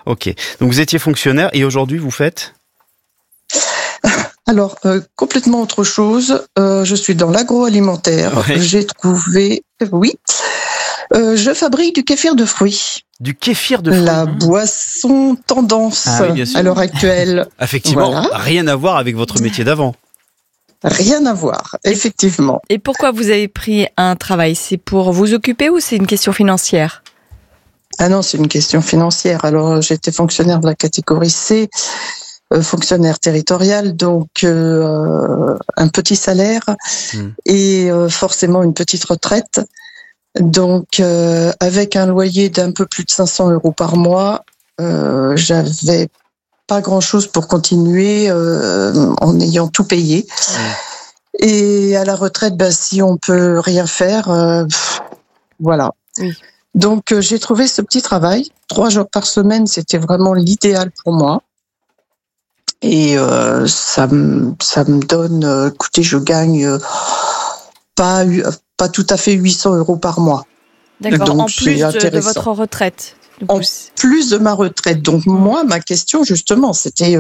Ok. Donc vous étiez fonctionnaire et aujourd'hui vous faites ? Alors, complètement autre chose. Je suis dans l'agroalimentaire. Ouais. J'ai trouvé... Oui. Je fabrique du kéfir de fruits. Du kéfir de fruits. La boisson tendance Ah oui, bien sûr. à l'heure actuelle. Effectivement, Voilà. rien à voir avec votre métier d'avant. Rien à voir, effectivement. Et pourquoi vous avez pris un travail ? C'est pour vous occuper ou c'est une question financière ? Ah non, c'est une question financière. Alors, j'étais fonctionnaire de la catégorie C, fonctionnaire territorial, donc un petit salaire et forcément une petite retraite. Donc, avec un loyer d'un peu plus de 500 € par mois, j'avais pas grand-chose pour continuer en ayant tout payé. Et à la retraite, si on peut rien faire, voilà. Oui. Donc, j'ai trouvé ce petit travail. 3 jours par semaine, c'était vraiment l'idéal pour moi. Et ça me donne... écoutez, je gagne pas tout à fait 800 € par mois. D'accord, Donc, en plus c'est de intéressant. votre retraite. En plus de ma retraite. Donc, moi, ma question, justement, c'était...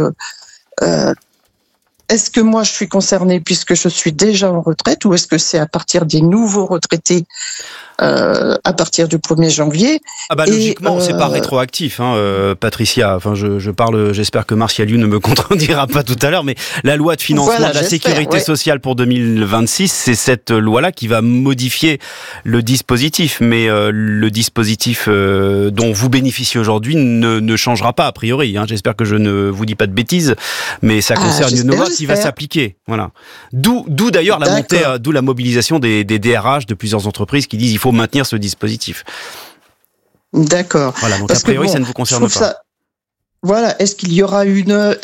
est-ce que moi, je suis concernée puisque je suis déjà en retraite ou est-ce que c'est à partir des nouveaux retraités à partir du 1er janvier. Logiquement, c'est pas rétroactif, Patricia. Enfin, je parle, j'espère que Martial Liu ne me contredira pas tout à l'heure, mais la loi de financement de la sécurité sociale pour 2026, c'est cette loi-là qui va modifier le dispositif. Mais le dispositif dont vous bénéficiez aujourd'hui ne changera pas, a priori. J'espère que je ne vous dis pas de bêtises, mais ça concerne une loi qui va s'appliquer. Voilà. D'où d'ailleurs la montée, d'où la mobilisation des DRH de plusieurs entreprises qui disent il faut maintenir ce dispositif. D'accord. Voilà, donc a priori, ça ne vous concerne pas. Voilà, est-ce qu'il y aura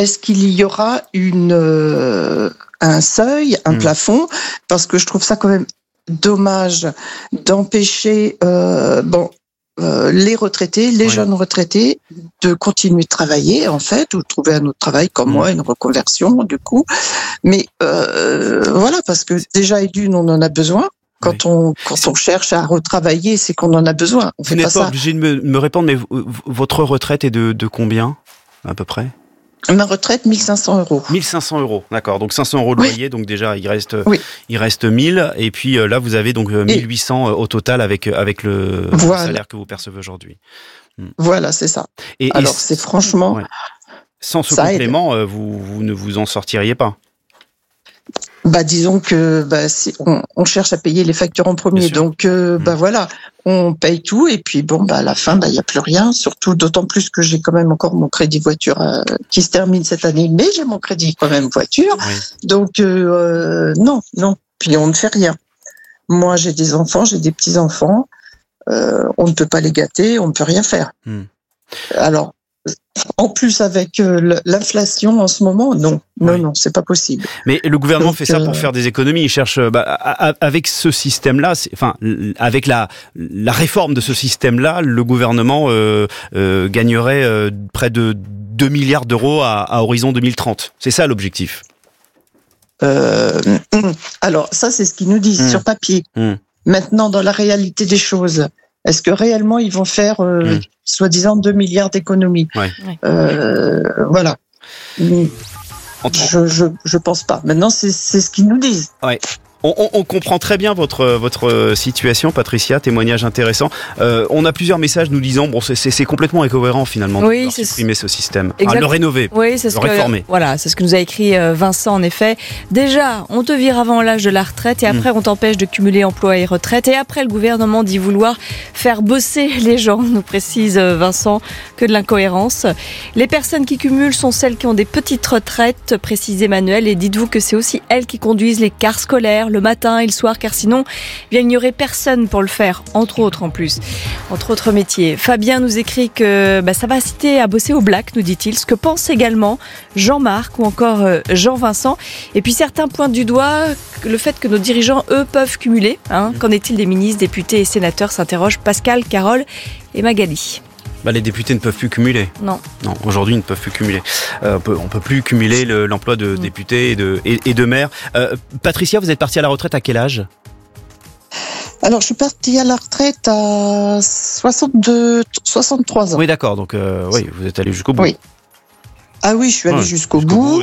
un seuil, un plafond? Parce que je trouve ça quand même dommage d'empêcher les retraités, les jeunes retraités, de continuer de travailler, en fait, ou de trouver un autre travail comme moi, une reconversion, du coup. Mais voilà, parce que déjà, et d'une, on en a besoin. Quand on cherche à retravailler, c'est qu'on en a besoin. Vous n'êtes pas obligé de me répondre, mais votre retraite est de combien, à peu près? Ma retraite, 1 500 €. 1 500 €, d'accord. Donc 500 € de loyer, donc déjà il reste 1000. Et puis là, vous avez donc 1 800 au total avec le salaire que vous percevez aujourd'hui. Voilà, c'est ça. Alors c'est franchement... Ouais. Sans ce complément, vous ne vous en sortiriez pas. Disons que si on cherche à payer les factures en premier, donc voilà, on paye tout et puis à la fin il y a plus rien. Surtout d'autant plus que j'ai quand même encore mon crédit voiture qui se termine cette année, mais j'ai mon crédit quand même voiture. Donc non, puis on ne fait rien. Moi j'ai des enfants, j'ai des petits enfants, on ne peut pas les gâter, on ne peut rien faire. Alors. En plus, avec l'inflation en ce moment, non, c'est pas possible. Mais le gouvernement fait ça pour faire des économies. Il cherche, avec ce système-là, avec la réforme de ce système-là, le gouvernement gagnerait près de 2 milliards d'euros à horizon 2030. C'est ça l'objectif. Alors, ça, c'est ce qu'ils nous disent sur papier. Maintenant, dans la réalité des choses, est-ce que réellement ils vont faire, soi-disant, 2 milliards d'économies? Voilà. Je pense pas. Maintenant, c'est ce qu'ils nous disent. Ouais. On comprend très bien votre situation, Patricia, témoignage intéressant. On a plusieurs messages nous disant c'est complètement incohérent finalement de supprimer ce système, le rénover, le réformer. Voilà, c'est ce que nous a écrit Vincent en effet. Déjà, on te vire avant l'âge de la retraite et après on t'empêche de cumuler emploi et retraite et après le gouvernement dit vouloir faire bosser les gens, nous précise Vincent, que de l'incohérence. Les personnes qui cumulent sont celles qui ont des petites retraites, précise Emmanuel, et dites-vous que c'est aussi elles qui conduisent les cars scolaires le matin et le soir, car sinon, il n'y aurait personne pour le faire, entre autres métiers. Fabien nous écrit que ça va inciter à bosser au black, nous dit-il, ce que pense également Jean-Marc ou encore Jean-Vincent. Et puis certains pointent du doigt le fait que nos dirigeants, eux, peuvent cumuler. Qu'en est-il des ministres, députés et sénateurs, s'interrogent Pascal, Carole et Magali. Les députés ne peuvent plus cumuler. Non, aujourd'hui, ils ne peuvent plus cumuler. On peut plus cumuler l'emploi de députés et de maires. Patricia, vous êtes partie à la retraite à quel âge ? Alors, je suis partie à la retraite à 63 ans. Oui, d'accord. Donc, oui, vous êtes allé jusqu'au bout. Oui. Ah oui, je suis allée jusqu'au bout.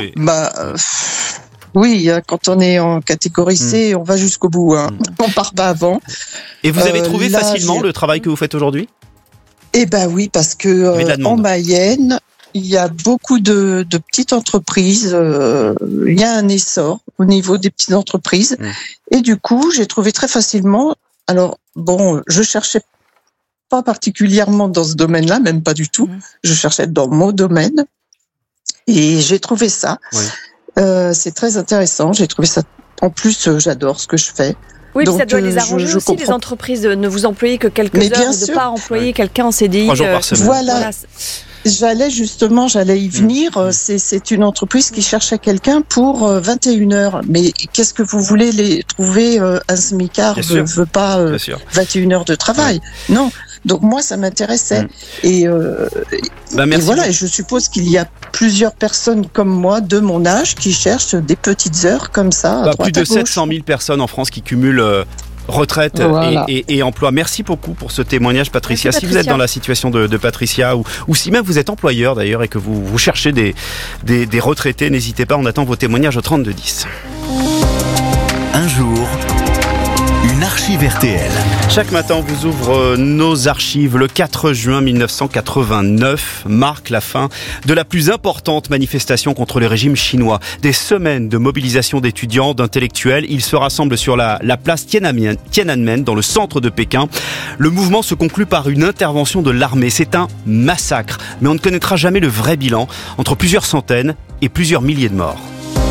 Oui, quand on est en catégorie C, on va jusqu'au bout. Hein. On part pas avant. Et vous avez trouvé facilement le travail que vous faites aujourd'hui ? Eh ben oui, parce que en Mayenne, il y a beaucoup de petites entreprises. Il y a un essor au niveau des petites entreprises. Et du coup, j'ai trouvé très facilement. Alors, bon, je cherchais pas particulièrement dans ce domaine-là, même pas du tout. Je cherchais dans mon domaine. Et j'ai trouvé ça. Oui. C'est très intéressant. J'ai trouvé ça. En plus, j'adore ce que je fais. Oui, donc, ça doit les arranger aussi, les entreprises, de ne vous employer que quelques heures et de ne pas employer quelqu'un en CDI. 3 jours par semaine. Voilà. J'allais y venir. C'est une entreprise qui cherchait quelqu'un pour 21 heures. Mais qu'est-ce que vous voulez les trouver un smicard ne veut pas 21 heures de travail. Non. Donc moi, ça m'intéressait. Et voilà. Et je suppose qu'il y a plusieurs personnes comme moi de mon âge qui cherchent des petites heures comme ça. Plus de 700 000 personnes en France qui cumulent retraite et emploi. Merci beaucoup pour ce témoignage, Patricia. Si vous êtes dans la situation de Patricia ou si même vous êtes employeur d'ailleurs et que vous cherchez des retraités, n'hésitez pas, on attend vos témoignages au 3210. Un jour, une archive RTL. Chaque matin, on vous ouvre nos archives. Le 4 juin 1989 marque la fin de la plus importante manifestation contre le régime chinois. Des semaines de mobilisation d'étudiants, d'intellectuels. Ils se rassemblent sur la place Tiananmen, dans le centre de Pékin. Le mouvement se conclut par une intervention de l'armée. C'est un massacre, mais on ne connaîtra jamais le vrai bilan. Entre plusieurs centaines et plusieurs milliers de morts.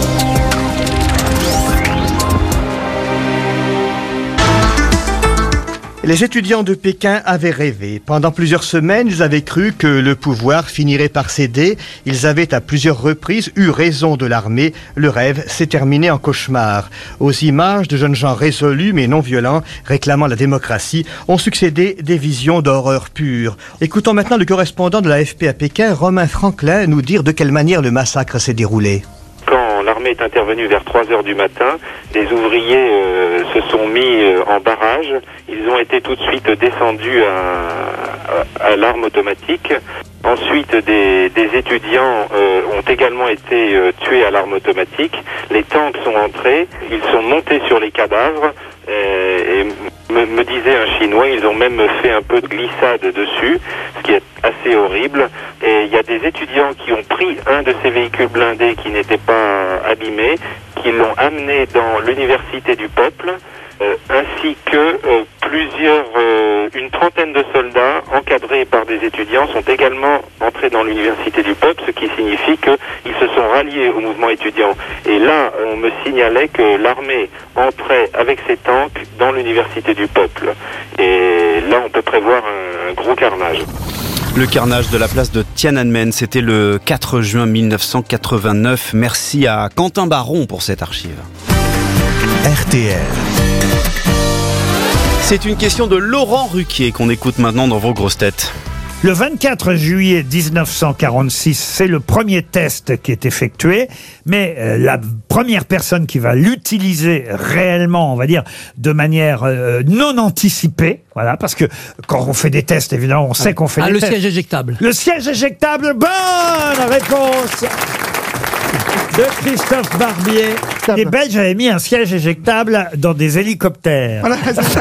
Les étudiants de Pékin avaient rêvé. Pendant plusieurs semaines, ils avaient cru que le pouvoir finirait par céder. Ils avaient à plusieurs reprises eu raison de l'armée. Le rêve s'est terminé en cauchemar. Aux images de jeunes gens résolus mais non violents, réclamant la démocratie, ont succédé des visions d'horreur pure. Écoutons maintenant le correspondant de l'AFP à Pékin, Romain Franklin, nous dire de quelle manière le massacre s'est déroulé. L'armée est intervenue vers 3h du matin. Les ouvriers se sont mis en barrage. Ils ont été tout de suite descendus à l'arme automatique. Ensuite, des étudiants ont également été tués à l'arme automatique. Les tanks sont entrés. Ils sont montés sur les cadavres. Et me disait un Chinois, ils ont même fait un peu de glissade dessus, ce qui est assez horrible. Et il y a des étudiants qui ont pris un de ces véhicules blindés qui n'était pas abîmé, qui l'ont amené dans l'université du peuple, ainsi que une trentaine de soldats encadrés par des étudiants sont également entrés dans l'université du peuple, ce qui signifie qu'ils se sont ralliés au mouvement étudiant. Et là, on me signalait que l'armée entrait avec ses tanks dans l'université du peuple. Et là, on peut prévoir un gros carnage. Le carnage de la place de Tiananmen, c'était le 4 juin 1989. Merci à Quentin Baron pour cette archive. RTL. C'est une question de Laurent Ruquier qu'on écoute maintenant dans vos grosses têtes. Le 24 juillet 1946, c'est le premier test qui est effectué, mais la première personne qui va l'utiliser réellement, on va dire, de manière non anticipée, voilà, parce que quand on fait des tests, évidemment, on sait qu'on fait des tests. Le siège éjectable. Le siège éjectable, bonne réponse de Christophe Barbier. Les Belges avaient mis un siège éjectable dans des hélicoptères. Voilà.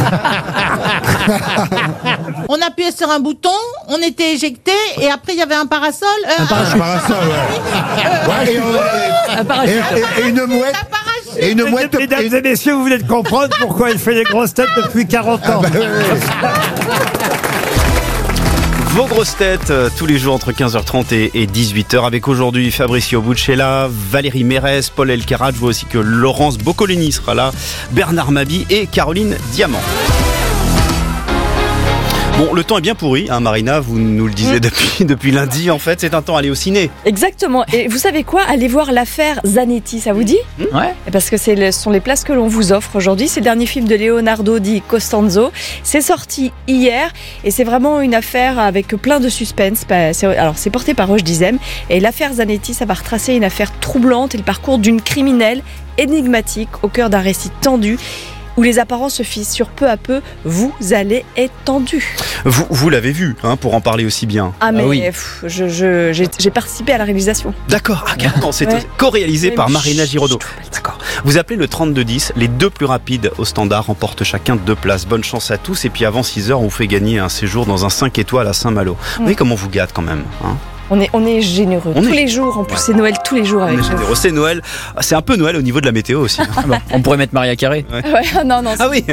On appuyait sur un bouton, on était éjecté et après il y avait un parasol. Un parasol, ouais. Un parachute. Et une mouette. Et une mouette. Mesdames et messieurs, vous venez de comprendre pourquoi il fait les grosses têtes depuis 40 ans. Vos grosses têtes, tous les jours entre 15h30 et 18h, avec aujourd'hui Fabricio Buccella, Valérie Mérès, Paul Elkarat. Je vois aussi que Laurence Boccolini sera là, Bernard Mabie et Caroline Diamant. Bon, le temps est bien pourri, hein, Marina, vous nous le disiez depuis lundi, en fait, c'est un temps à aller au ciné. Exactement, et vous savez quoi ? Allez voir l'affaire Zanetti, ça vous dit ? Ouais. Parce que ce sont les places que l'on vous offre aujourd'hui, c'est le dernier film de Leonardo Di Costanzo, c'est sorti hier, et c'est vraiment une affaire avec plein de suspense. Alors, c'est porté par Roche Dizem, et l'affaire Zanetti, ça va retracer une affaire troublante et le parcours d'une criminelle énigmatique au cœur d'un récit tendu. où les apparences se fissurent peu à peu, vous allez être tendu. Vous l'avez vu, pour en parler aussi bien. Ah mais oui. J'ai participé à la réalisation. D'accord, carrément, c'était co-réalisé par Marina Giraudot. D'accord. Vous appelez le 3210, les 2 plus rapides au standard remportent chacun 2 places. Bonne chance à tous, et puis avant 6h, on vous fait gagner un séjour dans un 5 étoiles à Saint-Malo. Vous voyez comment on vous gâte quand même, On est généreux. Les jours, en plus, c'est Noël tous les jours avec nous. Généreux, c'est Noël. C'est un peu Noël au niveau de la météo aussi. On pourrait mettre Maria Carré. Non. Ah oui.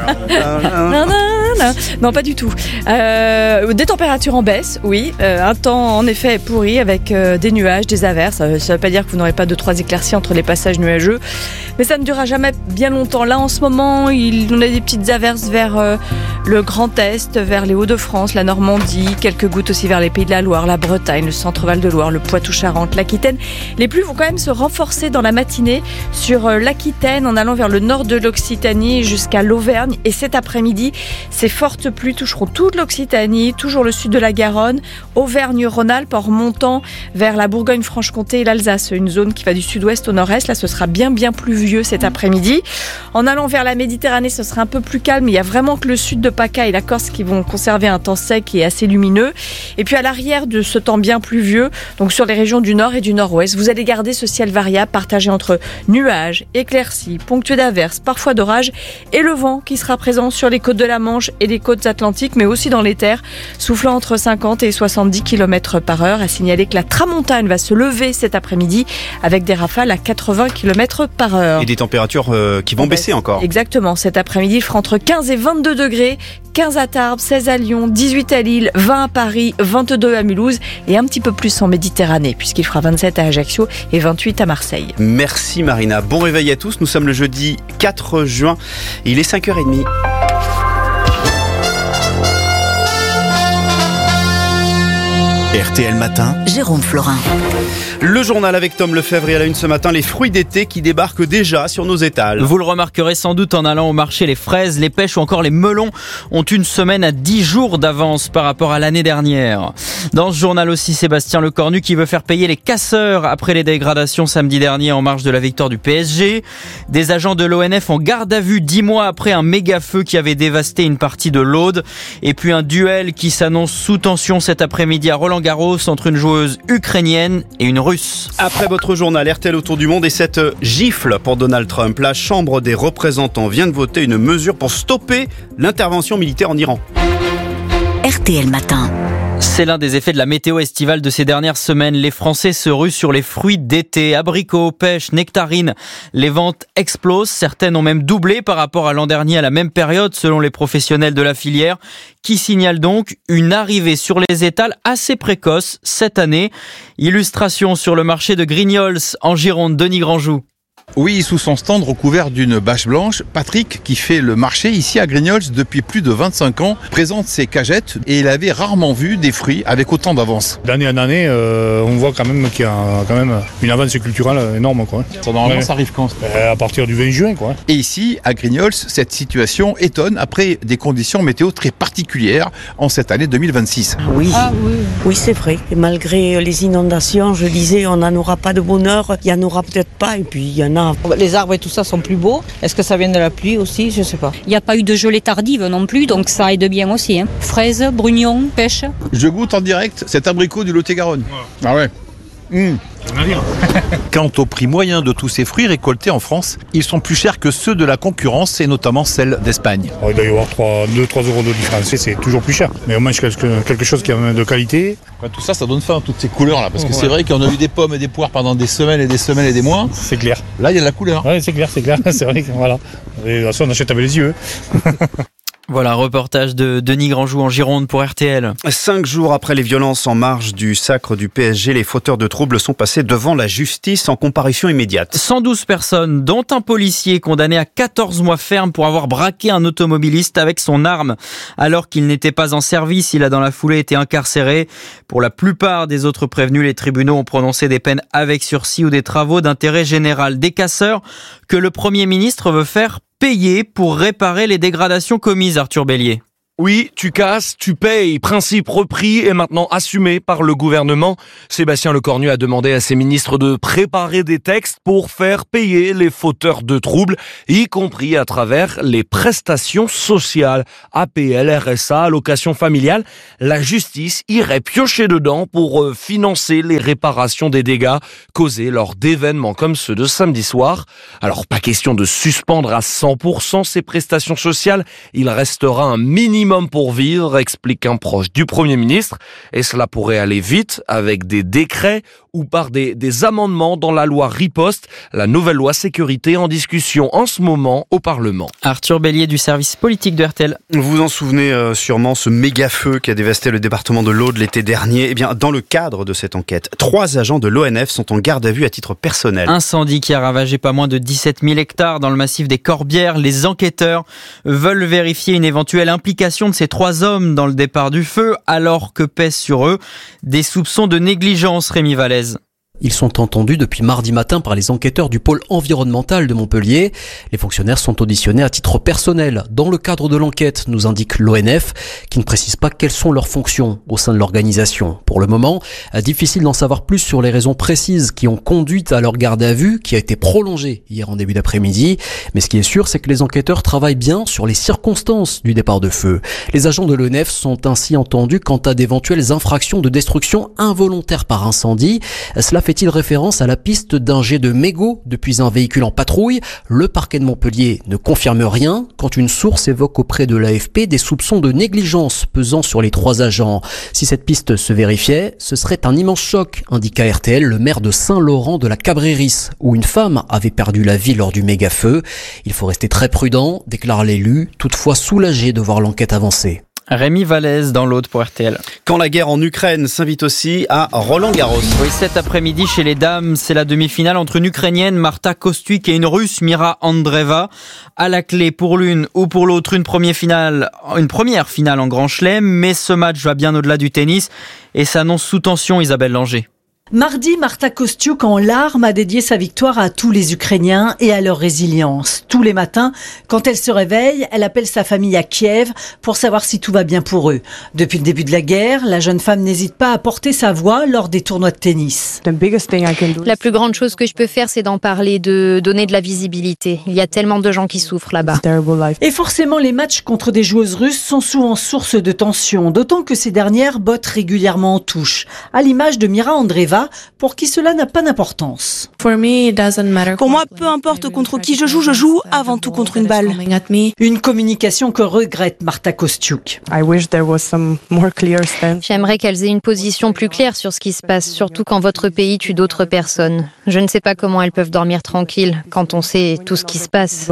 Non, pas du tout. Des températures en baisse, oui. Un temps en effet pourri avec des nuages, des averses. Ça ne veut pas dire que vous n'aurez pas 2-3 éclaircies entre les passages nuageux, mais ça ne durera jamais bien longtemps. Là, en ce moment, on a des petites averses vers le Grand Est, vers les Hauts-de-France, la Normandie, quelques gouttes aussi vers les Pays de la Loire, la Bretagne, le centre-Val de Loire, le Poitou-Charentes, l'Aquitaine. Les pluies vont quand même se renforcer dans la matinée sur l'Aquitaine en allant vers le nord de l'Occitanie jusqu'à l'Auvergne. Et cet après-midi, ces fortes pluies toucheront toute l'Occitanie, toujours le sud de la Garonne, Auvergne-Rhône-Alpes en remontant vers la Bourgogne-Franche-Comté et l'Alsace. Une zone qui va du sud-ouest au nord-est. Là, ce sera bien pluvieux cet après-midi. En allant vers la Méditerranée, ce sera un peu plus calme. Il y a vraiment que le sud de PACA et la Corse qui vont conserver un temps sec et assez lumineux. Et puis à l'arrière de ce temps bien pluvieux, donc sur les régions du nord et du nord-ouest, vous allez garder ce ciel variable partagé entre nuages, éclaircies, ponctués d'averses, parfois d'orages, et le vent qui sera présent sur les côtes de la Manche et les côtes atlantiques, mais aussi dans les terres, soufflant entre 50 et 70 km/h. À signaler que la tramontane va se lever cet après-midi avec des rafales à 80 km/h. Et des températures qui vont baisser encore. Exactement. Cet après-midi, il fera entre 15 et 22 degrés. 15 à Tarbes, 16 à Lyon, 18 à Lille, 20 à Paris, 22 à Mulhouse et un petit peu plus en Méditerranée puisqu'il fera 27 à Ajaccio et 28 à Marseille. Merci Marina. Bon réveil à tous. Nous sommes le jeudi 4 juin. Il est 5h30. RTL Matin, Jérôme Florin. Le journal avec Tom Lefebvre et à la une ce matin, les fruits d'été qui débarquent déjà sur nos étals. Vous le remarquerez sans doute en allant au marché, les fraises, les pêches ou encore les melons ont une semaine à 10 jours d'avance par rapport à l'année dernière. Dans ce journal aussi, Sébastien Lecornu qui veut faire payer les casseurs après les dégradations samedi dernier en marge de la victoire du PSG. Des agents de l'ONF en garde à vue 10 mois après un méga feu qui avait dévasté une partie de l'Aude. Et puis un duel qui s'annonce sous tension cet après-midi à Roland-Garros entre une joueuse ukrainienne et une russe. Après votre journal RTL autour du monde et cette gifle pour Donald Trump, la Chambre des représentants vient de voter une mesure pour stopper l'intervention militaire en Iran. RTL Matin. C'est l'un des effets de la météo estivale de ces dernières semaines. Les Français se ruent sur les fruits d'été, abricots, pêches, nectarines. Les ventes explosent. Certaines ont même doublé par rapport à l'an dernier à la même période, selon les professionnels de la filière, qui signalent donc une arrivée sur les étals assez précoce cette année. Illustration sur le marché de Grignols, en Gironde, Denis Grandjou. Oui, sous son stand recouvert d'une bâche blanche, Patrick, qui fait le marché ici à Grignols depuis plus de 25 ans, présente ses cagettes et il avait rarement vu des fruits avec autant d'avance. D'année en année, on voit quand même qu'il y a une avance culturelle énorme. Normalement, ça arrive quand ? À partir du 20 juin. Et ici, à Grignols, cette situation étonne après des conditions météo très particulières en cette année 2026. Oui, c'est vrai. Et malgré les inondations, je disais, on n'en aura pas de bonheur. Il n'y en aura peut-être pas et puis il y en a. Les arbres et tout ça sont plus beaux. Est-ce que ça vient de la pluie aussi ? Je ne sais pas. Il n'y a pas eu de gelée tardive non plus, donc ça aide bien aussi. Fraises, brugnons, pêche. Je goûte en direct cet abricot du Lot-et-Garonne. Ah ouais. Quant au prix moyen de tous ces fruits récoltés en France, ils sont plus chers que ceux de la concurrence et notamment celle d'Espagne. Il doit y avoir 2-3 euros de différence, c'est toujours plus cher. Mais on mange quelque chose qui a de qualité. Tout ça, ça donne faim, toutes ces couleurs-là. Parce que c'est vrai qu'on a eu des pommes et des poires pendant des semaines et des semaines et des mois. C'est clair. Là, il y a de la couleur. Oui, c'est clair. C'est vrai que voilà. Et de toute façon, on achète avec les yeux. Voilà, reportage de Denis Grandjou en Gironde pour RTL. 5 jours après les violences en marge du sacre du PSG, les fauteurs de troubles sont passés devant la justice en comparution immédiate. 112 personnes, dont un policier condamné à 14 mois ferme pour avoir braqué un automobiliste avec son arme. Alors qu'il n'était pas en service, il a dans la foulée été incarcéré. Pour la plupart des autres prévenus, les tribunaux ont prononcé des peines avec sursis ou des travaux d'intérêt général. Des casseurs que le Premier ministre veut faire payer pour réparer les dégradations commises, Arthur Bélier. Oui, tu casses, tu payes. Principe repris et maintenant assumé par le gouvernement. Sébastien Lecornu a demandé à ses ministres de préparer des textes pour faire payer les fauteurs de troubles, y compris à travers les prestations sociales. APL, RSA, allocation familiale. La justice irait piocher dedans pour financer les réparations des dégâts causés lors d'événements comme ceux de samedi soir. Alors, pas question de suspendre à 100% ces prestations sociales. Il restera un minimum pour vivre, explique un proche du Premier ministre. Et cela pourrait aller vite avec des décrets ou par des amendements dans la loi Riposte, la nouvelle loi sécurité en discussion en ce moment au Parlement. Arthur Bélier du service politique de RTL. Vous vous en souvenez sûrement, ce méga feu qui a dévasté le département de l'Aude l'été dernier. Eh bien, dans le cadre de cette enquête, 3 agents de l'ONF sont en garde à vue à titre personnel. Incendie qui a ravagé pas moins de 17 000 hectares dans le massif des Corbières. Les enquêteurs veulent vérifier une éventuelle implication de ces 3 hommes dans le départ du feu, alors que pèsent sur eux des soupçons de négligence. Rémi Vallès. Ils sont entendus depuis mardi matin par les enquêteurs du pôle environnemental de Montpellier. Les fonctionnaires sont auditionnés à titre personnel dans le cadre de l'enquête, nous indique l'ONF, qui ne précise pas quelles sont leurs fonctions au sein de l'organisation. Pour le moment, difficile d'en savoir plus sur les raisons précises qui ont conduit à leur garde à vue, qui a été prolongée hier en début d'après-midi. Mais ce qui est sûr, c'est que les enquêteurs travaillent bien sur les circonstances du départ de feu. Les agents de l'ONF sont ainsi entendus quant à d'éventuelles infractions de destruction involontaire par incendie. Cela fait-il référence à la piste d'un jet de mégots depuis un véhicule en patrouille? Le parquet de Montpellier ne confirme rien quand une source évoque auprès de l'AFP des soupçons de négligence pesant sur les 3 agents. Si cette piste se vérifiait, ce serait un immense choc, indiqua RTL le maire de Saint-Laurent de la Cabrérice, où une femme avait perdu la vie lors du méga feu. Il faut rester très prudent, déclare l'élu, toutefois soulagé de voir l'enquête avancer. Rémi Vallès dans l'Aude pour RTL. Quand la guerre en Ukraine s'invite aussi à Roland-Garros. Oui, cet après-midi chez les dames, c'est la demi-finale entre une Ukrainienne, Marta Kostyuk, et une Russe, Mira Andreeva. À la clé pour l'une ou pour l'autre, une première finale en Grand Chelem. Mais ce match va bien au-delà du tennis et s'annonce sous tension, Isabelle Langer. Mardi, Marta Kostyuk en larmes a dédié sa victoire à tous les Ukrainiens et à leur résilience. Tous les matins, quand elle se réveille, elle appelle sa famille à Kiev pour savoir si tout va bien pour eux. Depuis le début de la guerre, la jeune femme n'hésite pas à porter sa voix lors des tournois de tennis. La plus grande chose que je peux faire, c'est d'en parler, de donner de la visibilité. Il y a tellement de gens qui souffrent là-bas. Et forcément, les matchs contre des joueuses russes sont souvent source de tension, d'autant que ces dernières bottent régulièrement en touche, à l'image de Mira Andreeva, pour qui cela n'a pas d'importance. Pour moi, peu importe contre qui je joue avant tout contre une balle. Une communication que regrette Marta Kostyuk. J'aimerais qu'elles aient une position plus claire sur ce qui se passe, surtout quand votre pays tue d'autres personnes. Je ne sais pas comment elles peuvent dormir tranquilles quand on sait tout ce qui se passe.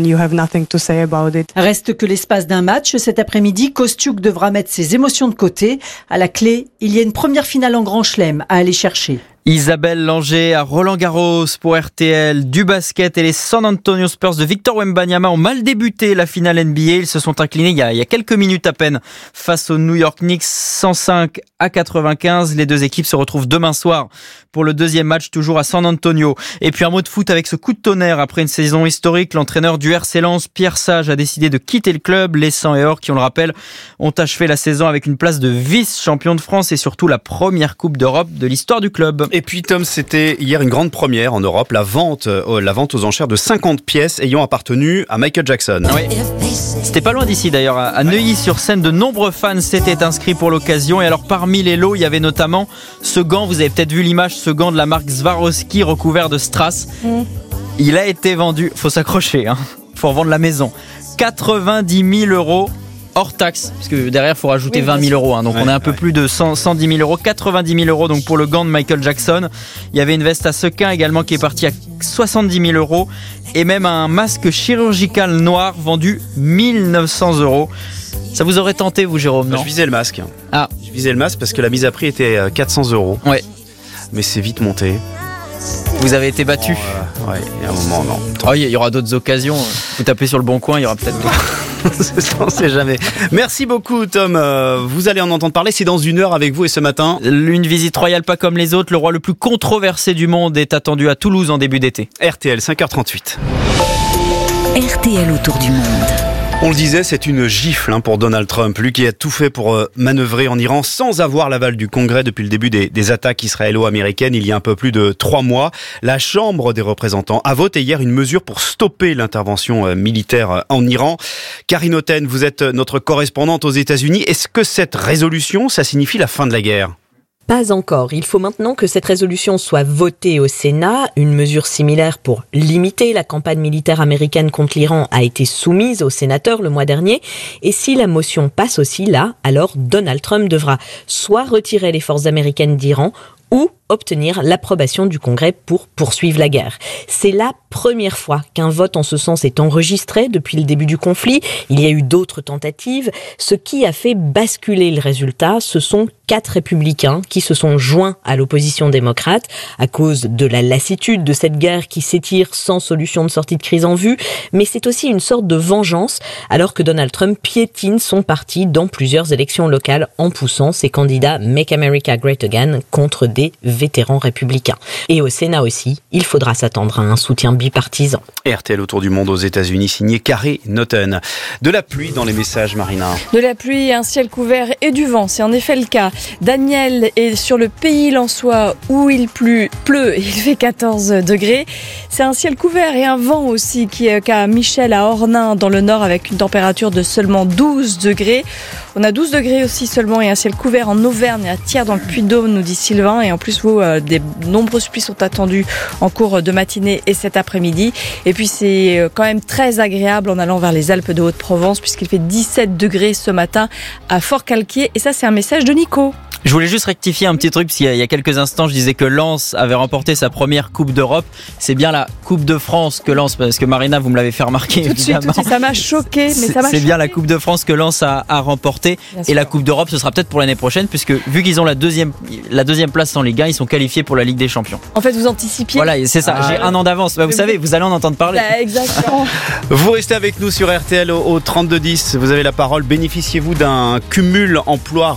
Reste que l'espace d'un match, cet après-midi, Kostyuk devra mettre ses émotions de côté. À la clé, il y a une première finale en Grand Chelem à aller chercher. Isabelle Langer à Roland-Garros pour RTL. Du basket, et les San Antonio Spurs de Victor Wembanyama ont mal débuté la finale NBA. Ils se sont inclinés il y a quelques minutes à peine face aux New York Knicks, 105-95. Les deux équipes se retrouvent demain soir pour le deuxième match, toujours à San Antonio. Et puis un mot de foot avec ce coup de tonnerre. Après une saison historique, l'entraîneur du RC Lens, Pierre Sage, a décidé de quitter le club. Les 100 et or, qui on le rappelle, ont achevé la saison avec une place de vice-champion de France et surtout la première Coupe d'Europe de l'histoire du club. Et puis Tom, c'était hier une grande première en Europe, la vente aux enchères de 50 pièces ayant appartenu à Michael Jackson. Oui. C'était pas loin d'ici d'ailleurs, à Neuilly-sur-Seine, de nombreux fans s'étaient inscrits pour l'occasion. Et alors parmi les lots, il y avait notamment ce gant, vous avez peut-être vu l'image, ce gant de la marque Swarovski recouvert de strass. Il a été vendu, faut s'accrocher, faut revendre la maison, 90 000 € hors taxe, parce que derrière il faut rajouter 20 000 €, donc on est un peu plus de 110 000 €, 90 000 € donc pour le gant de Michael Jackson. Il y avait une veste à sequins également qui est partie à 70 000 € et même un masque chirurgical noir vendu 1 900 €. Ça vous aurait tenté, vous, Jérôme, non ? Je visais le masque. Ah. Je visais le masque parce que la mise à prix était 400 €. Ouais. Mais c'est vite monté. Vous avez été battu. Ouais, il y a un moment, non. Oh, il y aura d'autres occasions. Vous tapez sur le bon coin, il y aura peut-être... On ne sait jamais. Merci beaucoup, Tom. Vous allez en entendre parler. C'est dans 1 heure avec vous. Et ce matin, une visite royale pas comme les autres. Le roi le plus controversé du monde est attendu à Toulouse en début d'été. RTL, 5h38. RTL autour du monde. On le disait, c'est une gifle pour Donald Trump, lui qui a tout fait pour manœuvrer en Iran sans avoir l'aval du Congrès depuis le début des attaques israélo-américaines il y a un peu plus de 3 mois. La Chambre des représentants a voté hier une mesure pour stopper l'intervention militaire en Iran. Karine Oten, vous êtes notre correspondante aux États-Unis. Est-ce que cette résolution, ça signifie la fin de la guerre ? Pas encore. Il faut maintenant que cette résolution soit votée au Sénat. Une mesure similaire pour limiter la campagne militaire américaine contre l'Iran a été soumise aux sénateurs le mois dernier. Et si la motion passe aussi là, alors Donald Trump devra soit retirer les forces américaines d'Iran ou obtenir l'approbation du Congrès pour poursuivre la guerre. C'est la première fois qu'un vote en ce sens est enregistré depuis le début du conflit. Il y a eu d'autres tentatives. Ce qui a fait basculer le résultat, ce sont 4 républicains qui se sont joints à l'opposition démocrate à cause de la lassitude de cette guerre qui s'étire sans solution de sortie de crise en vue. Mais c'est aussi une sorte de vengeance alors que Donald Trump piétine son parti dans plusieurs élections locales en poussant ses candidats Make America Great Again contre des vétérans républicains. Et au Sénat aussi, il faudra s'attendre à un soutien bipartisan. RTL autour du monde aux États-Unis, signé Karine Oten. De la pluie dans les messages, Marina. De la pluie, un ciel couvert et du vent, c'est en effet le cas. Daniel est sur le pays lensois où il pleut, il fait 14 degrés. C'est un ciel couvert et un vent aussi qui est qu'à Michel à Ornain dans le nord avec une température de seulement 12 degrés. On a 12 degrés aussi seulement et un ciel couvert en Auvergne et à Thiers dans le Puy-de-Dôme, nous dit Sylvain. Et en plus, des nombreuses pluies sont attendues en cours de matinée et cet après-midi. Et puis c'est quand même très agréable en allant vers les Alpes de Haute-Provence puisqu'il fait 17 degrés ce matin à Fort-Calquier. Et ça, c'est un message de Nico. Je voulais juste rectifier un petit truc, parce qu'il y a quelques instants, je disais que Lens avait remporté sa première Coupe d'Europe. C'est bien la Coupe de France que Lens, parce que Marina, vous me l'avez fait remarquer, tout de suite, ça m'a choqué, mais ça m'a C'est bien la Coupe de France que Lens a remporté. Et la Coupe d'Europe, ce sera peut-être pour l'année prochaine, puisque vu qu'ils ont la deuxième place en Ligue 1, ils sont qualifiés pour la Ligue des Champions. En fait, vous anticipiez. Voilà, c'est ça, j'ai un an d'avance. Vous savez, vous allez en entendre parler. Exactement. Vous restez avec nous sur RTL au 3210, vous avez la parole. Bénéficiez-vous d'un cumul emploi-retraite ?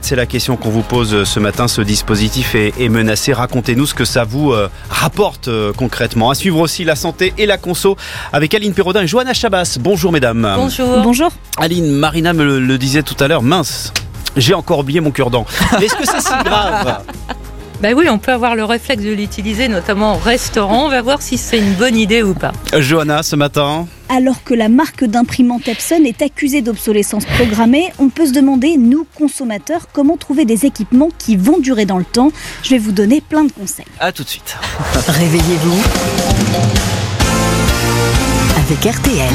C'est la question qu'on vous pose ce matin. Ce dispositif est menacé. Racontez-nous ce que ça vous rapporte concrètement. À suivre aussi la santé et la conso avec Aline Perraudin et Johanna Chabas. Bonjour mesdames. Bonjour. Bonjour. Aline, Marina me le disait tout à l'heure. Mince, j'ai encore oublié mon cure-dent. Mais est-ce que c'est si grave ? Ben oui, on peut avoir le réflexe de l'utiliser, notamment au restaurant. On va voir si c'est une bonne idée ou pas. Johanna, ce matin. Alors que la marque d'imprimante Epson est accusée d'obsolescence programmée, on peut se demander, nous consommateurs, comment trouver des équipements qui vont durer dans le temps. Je vais vous donner plein de conseils. À tout de suite. Réveillez-vous avec RTL.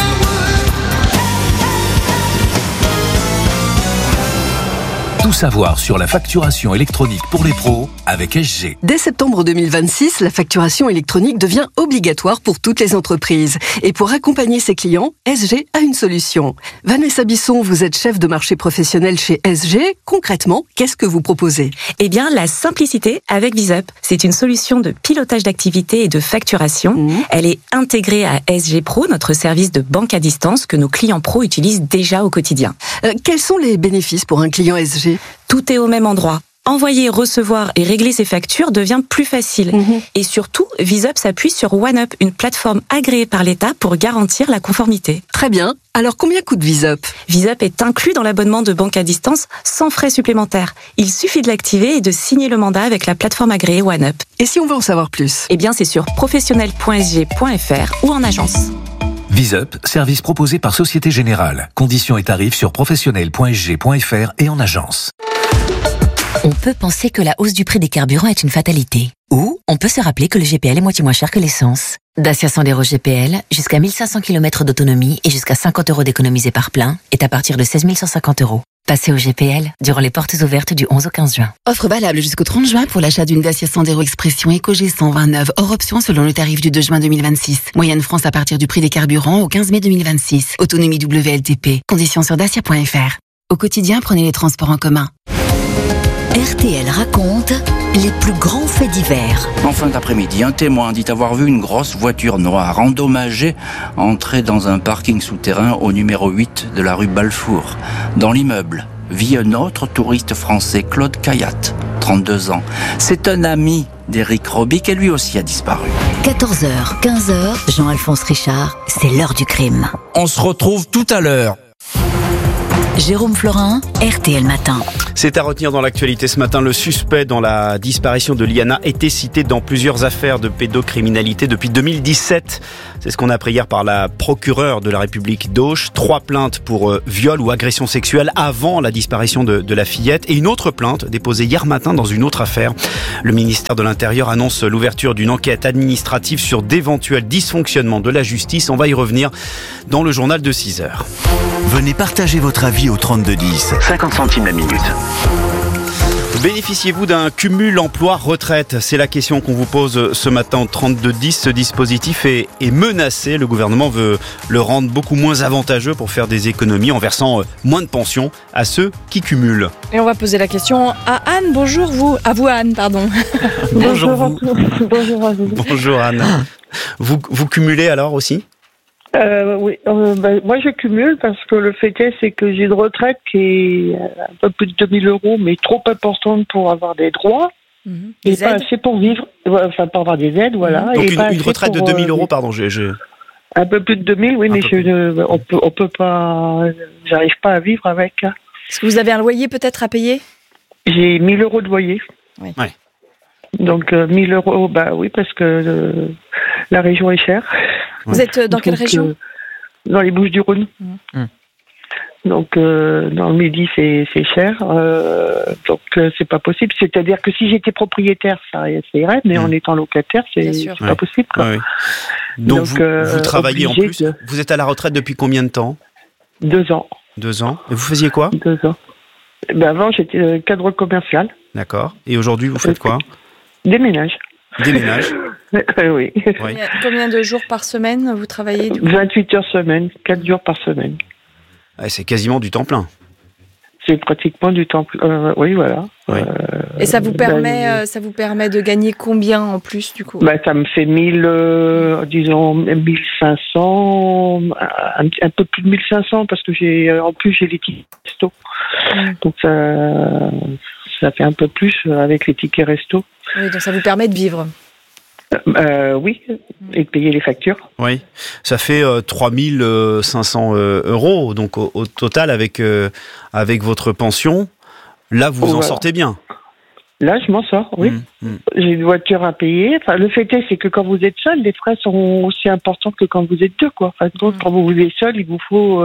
Tout savoir sur la facturation électronique pour les pros avec SG. Dès septembre 2026, la facturation électronique devient obligatoire pour toutes les entreprises. Et pour accompagner ses clients, SG a une solution. Vanessa Bisson, vous êtes chef de marché professionnel chez SG. Concrètement, qu'est-ce que vous proposez ? Eh bien, la simplicité avec VisUp. C'est une solution de pilotage d'activité et de facturation. Elle est intégrée à SG Pro, notre service de banque à distance que nos clients pros utilisent déjà au quotidien. Quels sont les bénéfices pour un client SG ? Tout est au même endroit. Envoyer, recevoir et régler ses factures devient plus facile. Et surtout, VisUp s'appuie sur OneUp, une plateforme agréée par l'État pour garantir la conformité. Très bien. Alors combien coûte VisUp ? VisUp est inclus dans l'abonnement de banque à distance sans frais supplémentaires. Il suffit de l'activer et de signer le mandat avec la plateforme agréée OneUp. Et si on veut en savoir plus ? Eh bien, c'est sur professionnel.sg.fr ou en agence. VisUp, service proposé par Société Générale. Conditions et tarifs sur professionnel.sg.fr et en agence. On peut penser que la hausse du prix des carburants est une fatalité. Ou on peut se rappeler que le GPL est moitié moins cher que l'essence. Dacia Sandero GPL, jusqu'à 1500 km d'autonomie et jusqu'à 50 € d'économisés par plein, est à partir de 16 150 €. Passez au GPL durant les portes ouvertes du 11 au 15 juin. Offre valable jusqu'au 30 juin pour l'achat d'une Dacia Sandero Expression EcoG 129, hors option selon le tarif du 2 juin 2026. Moyenne France à partir du prix des carburants au 15 mai 2026. Autonomie WLTP. Conditions sur dacia.fr. Au quotidien, prenez les transports en commun. RTL raconte les plus grands faits divers. En fin d'après-midi, un témoin dit avoir vu une grosse voiture noire endommagée entrer dans un parking souterrain au numéro 8 de la rue Balfour. Dans l'immeuble vit un autre touriste français, Claude Cayatte, 32 ans. C'est un ami d'Éric Robic et lui aussi a disparu. 14h, 15h, Jean-Alphonse Richard, c'est l'heure du crime. On se retrouve tout à l'heure. Jérôme Florin, RTL Matin. C'est à retenir dans l'actualité ce matin. Le suspect dans la disparition de Liana était cité dans plusieurs affaires de pédocriminalité depuis 2017. C'est ce qu'on a appris hier par la procureure de la République d'Auch. 3 plaintes pour viol ou agression sexuelle avant la disparition de la fillette et une autre plainte déposée hier matin dans une autre affaire. Le ministère de l'Intérieur annonce l'ouverture d'une enquête administrative sur d'éventuels dysfonctionnements de la justice. On va y revenir dans le journal de 6h. Venez partager votre avis au 3210. 50 centimes la minute. Bénéficiez-vous d'un cumul emploi-retraite ? C'est la question qu'on vous pose ce matin au 3210. Ce dispositif est menacé. Le gouvernement veut le rendre beaucoup moins avantageux pour faire des économies en versant moins de pensions à ceux qui cumulent. Et on va poser la question à Anne. Bonjour vous. À vous Anne, pardon. Bonjour vous. Bonjour à vous. Bonjour Anne. Vous cumulez alors aussi ? Oui, moi je cumule parce que le fait c'est que j'ai une retraite qui est un peu plus de 2000 €, mais trop importante pour avoir des droits. Et pas assez pour vivre, enfin pour avoir des aides, voilà. Donc et une retraite de 2000 €, pardon. Un peu plus de 2000, oui, mais on peut pas, j'arrive pas à vivre avec. Est-ce que vous avez un loyer peut-être à payer ? J'ai 1000 € de loyer. Oui. Ouais. Donc 1000 €, bah oui, parce que la région est chère. Vous êtes dans quelle région ? Dans les Bouches-du-Rhône. Donc dans le Midi c'est cher, donc c'est pas possible. C'est-à-dire que si j'étais propriétaire, ça irait, mais en étant locataire, c'est pas possible. Quoi. Ouais. Donc vous travaillez en plus. Vous êtes à la retraite depuis combien de temps ? 2 ans. 2 ans. Et vous faisiez quoi ? 2 ans. Avant j'étais cadre commercial. D'accord. Et aujourd'hui vous faites quoi ? Des ménages. Des ménages. Oui. Combien de jours par semaine vous travaillez du coup ? 28 heures semaine, 4 jours par semaine. Ouais, c'est quasiment du temps plein. C'est pratiquement du temps plein. Oui, voilà. Oui. Et ça vous permet de gagner combien en plus du coup ? Ça me fait 1500, un peu plus de 1500 parce que en plus j'ai les tickets resto. Donc ça fait un peu plus avec les tickets resto. Oui, donc ça vous permet de vivre. Oui, et de payer les factures. Oui, ça fait 3500 €, donc au total avec votre pension. Là, vous en sortez bien. Là, je m'en sors, oui. J'ai une voiture à payer. Enfin, le fait c'est que quand vous êtes seul, les frais sont aussi importants que quand vous êtes deux, quoi. Enfin, donc, quand vous êtes seul, il vous faut...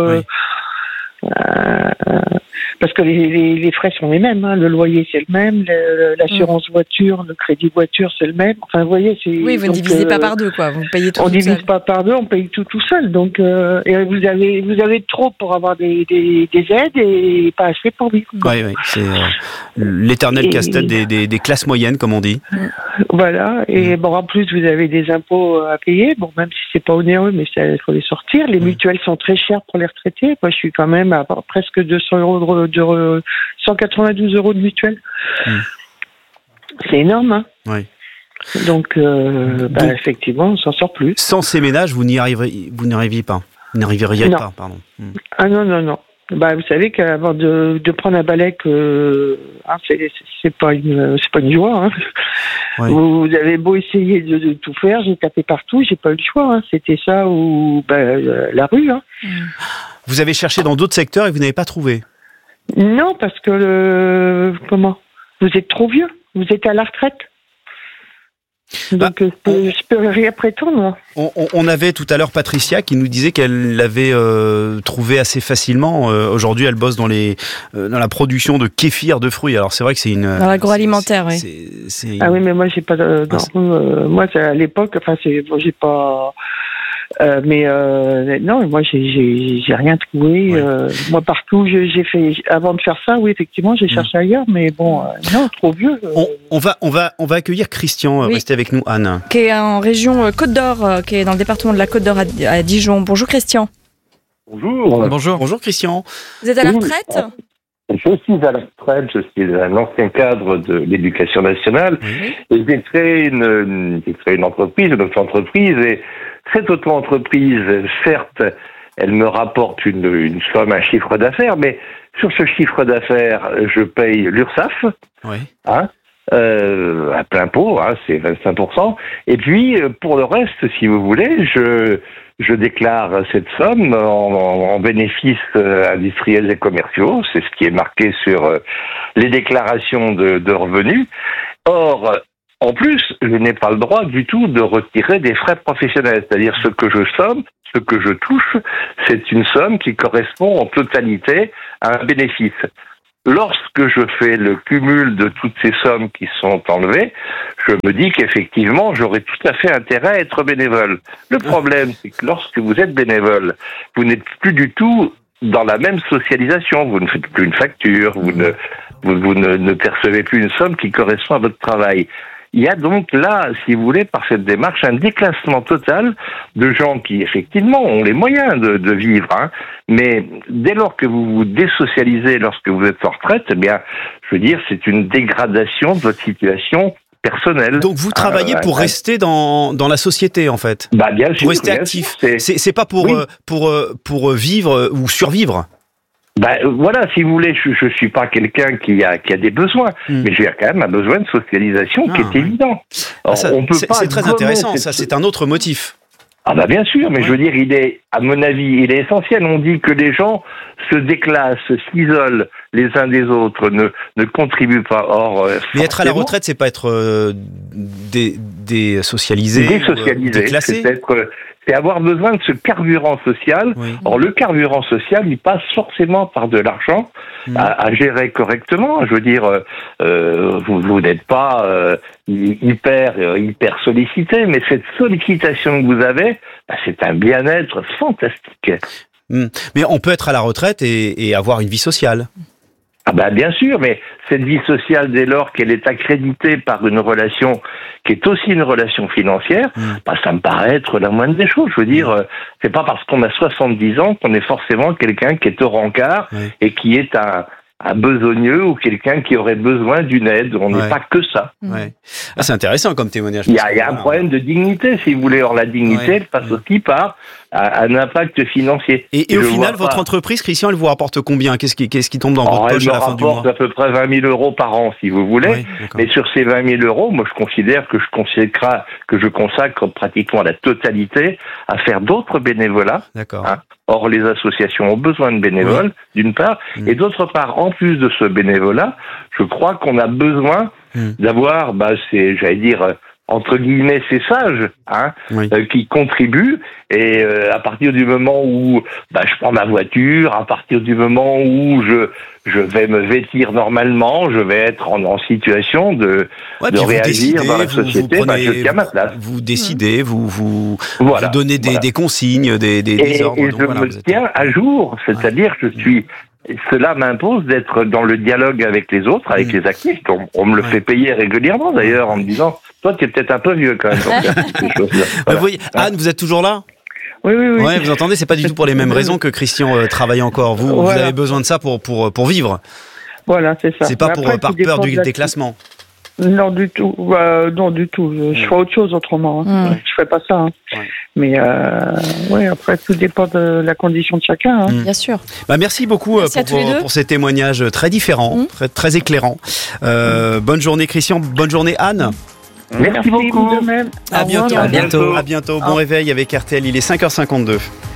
parce que les frais sont les mêmes, hein. Le loyer c'est le même, l'assurance voiture, le crédit voiture c'est le même. Enfin, vous voyez, c'est. Oui, vous ne divisez pas par deux, quoi. Vous payez tout. On divise pas par deux, on paye tout seul. Donc, et vous avez trop pour avoir des aides et pas assez pour vivre. Oui, c'est l'éternel casse-tête des classes moyennes, comme on dit. Voilà. Et bon, en plus vous avez des impôts à payer. Bon, même si c'est pas onéreux, mais il faut les sortir. Les mutuelles sont très chères pour les retraités. Moi, je suis quand même à presque 200 € 192 € de mutuelle. C'est énorme, hein. Oui. Donc, effectivement, on s'en sort plus. Sans ces ménages, vous n'arriveriez pas. Vous n'arriveriez pas, pardon. Ah non. Vous savez qu'avant de prendre un balai, c'est pas une joie. Hein. Oui. Vous avez beau essayer de tout faire, j'ai tapé partout, j'ai pas eu le choix. Hein. C'était ça ou la rue. Hein. Vous avez cherché dans d'autres secteurs et vous n'avez pas trouvé ? Non, parce que vous êtes trop vieux. Vous êtes à la retraite. Donc, je peux rien prétendre. On avait tout à l'heure Patricia qui nous disait qu'elle l'avait trouvé assez facilement. Aujourd'hui, elle bosse dans la production de kéfir de fruits. Alors, c'est vrai que c'est dans l'agroalimentaire, oui. Ah oui, mais moi, j'ai pas... moi, à l'époque, j'ai pas... non, moi j'ai rien trouvé. Moi partout j'ai fait avant de faire ça, oui effectivement j'ai cherché ailleurs, mais bon non trop vieux. On va accueillir Christian. Restez avec nous, Anne. Qui est en région Côte d'Or, qui est dans le département de la Côte d'Or à Dijon. Bonjour Christian. Bonjour Christian. Vous êtes à la retraite ? Je suis à la retraite, je suis un ancien cadre de l'Éducation nationale et j'ai créé une entreprise, une auto-entreprise et cette auto-entreprise, certes, elle me rapporte une somme, un chiffre d'affaires, mais sur ce chiffre d'affaires, je paye l'URSSAF, à plein pot, c'est 25%. Et puis, pour le reste, si vous voulez, je déclare cette somme en bénéfices industriels et commerciaux. C'est ce qui est marqué sur les déclarations de revenus. Or, en plus, je n'ai pas le droit du tout de retirer des frais professionnels. C'est-à-dire ce que je touche, c'est une somme qui correspond en totalité à un bénéfice. Lorsque je fais le cumul de toutes ces sommes qui sont enlevées, je me dis qu'effectivement, j'aurais tout à fait intérêt à être bénévole. Le problème, c'est que lorsque vous êtes bénévole, vous n'êtes plus du tout dans la même socialisation. Vous ne faites plus une facture, vous ne percevez plus une somme qui correspond à votre travail. Il y a donc là, si vous voulez, par cette démarche, un déclassement total de gens qui, effectivement, ont les moyens de vivre. Mais dès lors que vous vous désocialisez lorsque vous êtes en retraite, eh bien, je veux dire, c'est une dégradation de votre situation personnelle. Donc vous travaillez pour rester dans la société, en fait. Bien sûr. Pour rester actif. C'est pas pour vivre ou survivre. Voilà, si vous voulez, je suis pas quelqu'un qui a des besoins, mais j'ai quand même un besoin de socialisation qui est évident. C'est très intéressant, ça c'est un autre motif. Bien sûr, mais je veux dire, à mon avis, il est essentiel. On dit que les gens se déclassent, s'isolent les uns des autres, ne contribuent pas. Mais être à la retraite, c'est pas être désocialisé, déclassé. C'est avoir besoin de ce carburant social. Oui. Or, le carburant social, il passe forcément par de l'argent à gérer correctement. Je veux dire, vous n'êtes pas hyper sollicité, mais cette sollicitation que vous avez, c'est un bien-être fantastique. Mais on peut être à la retraite et avoir une vie sociale. Bien sûr, mais cette vie sociale, dès lors qu'elle est accréditée par une relation qui est aussi une relation financière, ça me paraît être la moindre des choses. Je veux dire, c'est pas parce qu'on a 70 ans qu'on est forcément quelqu'un qui est au rencard et qui est un besogneux ou quelqu'un qui aurait besoin d'une aide. On n'est pas que ça. C'est intéressant comme témoignage. Il y a un problème de dignité, si vous voulez. Or, la dignité, elle passe aussi par un impact financier. Et au final, votre entreprise, Christian, elle vous rapporte combien ? Qu'est-ce qui tombe dans votre poche à la fin du mois ? Elle me rapporte à peu près 20 000 euros par an, si vous voulez. Mais sur ces 20 000 euros, moi, je considère que je consacre pratiquement la totalité à faire d'autres bénévolats. D'accord. Or, les associations ont besoin de bénévoles, d'une part, et d'autre part, en plus de ce bénévolat, je crois qu'on a besoin d'avoir, entre guillemets, ces sages qui contribuent. Et à partir du moment où je prends ma voiture, à partir du moment où je vais me vêtir normalement, je vais être en situation de réagir dans la société, je tiens ma place. Vous décidez, vous donnez des consignes, des ordres. Et je me tiens à jour, c'est-à-dire que cela m'impose d'être dans le dialogue avec les autres, avec les actifs. On me le fait payer régulièrement d'ailleurs en me disant « Toi, tu es peut-être un peu vieux quand même pour faire ces choses-là. » Vous voyez, Anne, vous êtes toujours là ? Oui. Ouais, vous entendez, c'est pas du tout pour les mêmes raisons que Christian travaille encore. Vous avez besoin de ça pour vivre. Voilà, c'est ça. C'est pas par peur du déclassement. Non, du tout. Non, du tout. Je ferai autre chose autrement. Je ferai pas ça. Mais après, tout dépend de la condition de chacun. Bien sûr. Merci beaucoup pour ces témoignages très différents, très éclairants. Bonne journée, Christian. Bonne journée, Anne. Merci beaucoup. De même. À bientôt. Bon réveil avec RTL. Il est 5h52.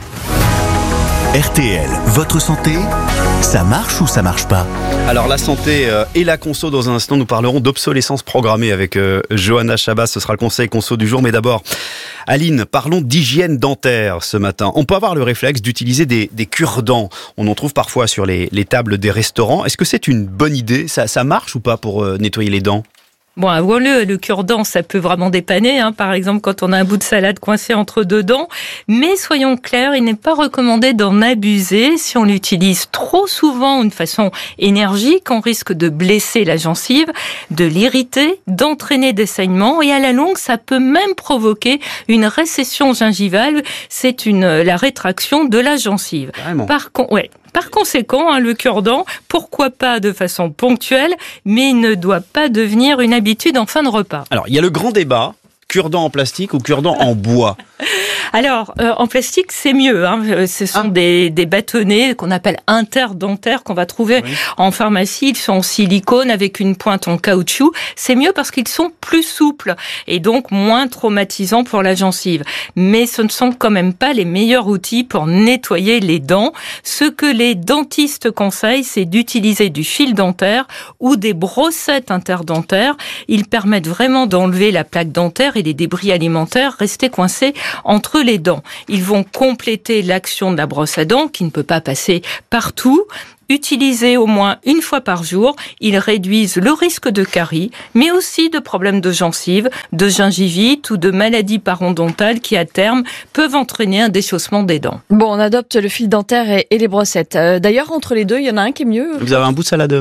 RTL, votre santé, ça marche ou ça marche pas ? Alors la santé et la conso, dans un instant, nous parlerons d'obsolescence programmée avec Johanna Chabas. Ce sera le conseil conso du jour. Mais d'abord, Aline, parlons d'hygiène dentaire ce matin. On peut avoir le réflexe d'utiliser des cure-dents. On en trouve parfois sur les tables des restaurants. Est-ce que c'est une bonne idée ? Ça marche ou pas pour nettoyer les dents ? Bon, avouons-le, cure-dent, ça peut vraiment dépanner, par exemple quand on a un bout de salade coincé entre deux dents. Mais soyons clairs, il n'est pas recommandé d'en abuser. Si on l'utilise trop souvent ou de façon énergique, on risque de blesser la gencive, de l'irriter, d'entraîner des saignements et à la longue, ça peut même provoquer une récession gingivale. C'est la rétraction de la gencive. Vraiment. Par conséquent, le cure-dent, pourquoi pas de façon ponctuelle, mais il ne doit pas devenir une habitude en fin de repas. Alors, il y a le grand débat, cure-dent en plastique ou cure-dent en bois. Alors, en plastique, c'est mieux. Ce sont des bâtonnets qu'on appelle interdentaires qu'on va trouver en pharmacie. Ils sont en silicone avec une pointe en caoutchouc. C'est mieux parce qu'ils sont plus souples et donc moins traumatisants pour la gencive. Mais ce ne sont quand même pas les meilleurs outils pour nettoyer les dents. Ce que les dentistes conseillent, c'est d'utiliser du fil dentaire ou des brossettes interdentaires. Ils permettent vraiment d'enlever la plaque dentaire et les débris alimentaires restés coincés entre les dents. Ils vont compléter l'action de la brosse à dents qui ne peut pas passer partout. Utilisés au moins une fois par jour, ils réduisent le risque de caries, mais aussi de problèmes de gencives, de gingivite ou de maladies parodontales qui, à terme, peuvent entraîner un déchaussement des dents. Bon, on adopte le fil dentaire et les brossettes. D'ailleurs, entre les deux, il y en a un qui est mieux. Vous avez un bout de salade.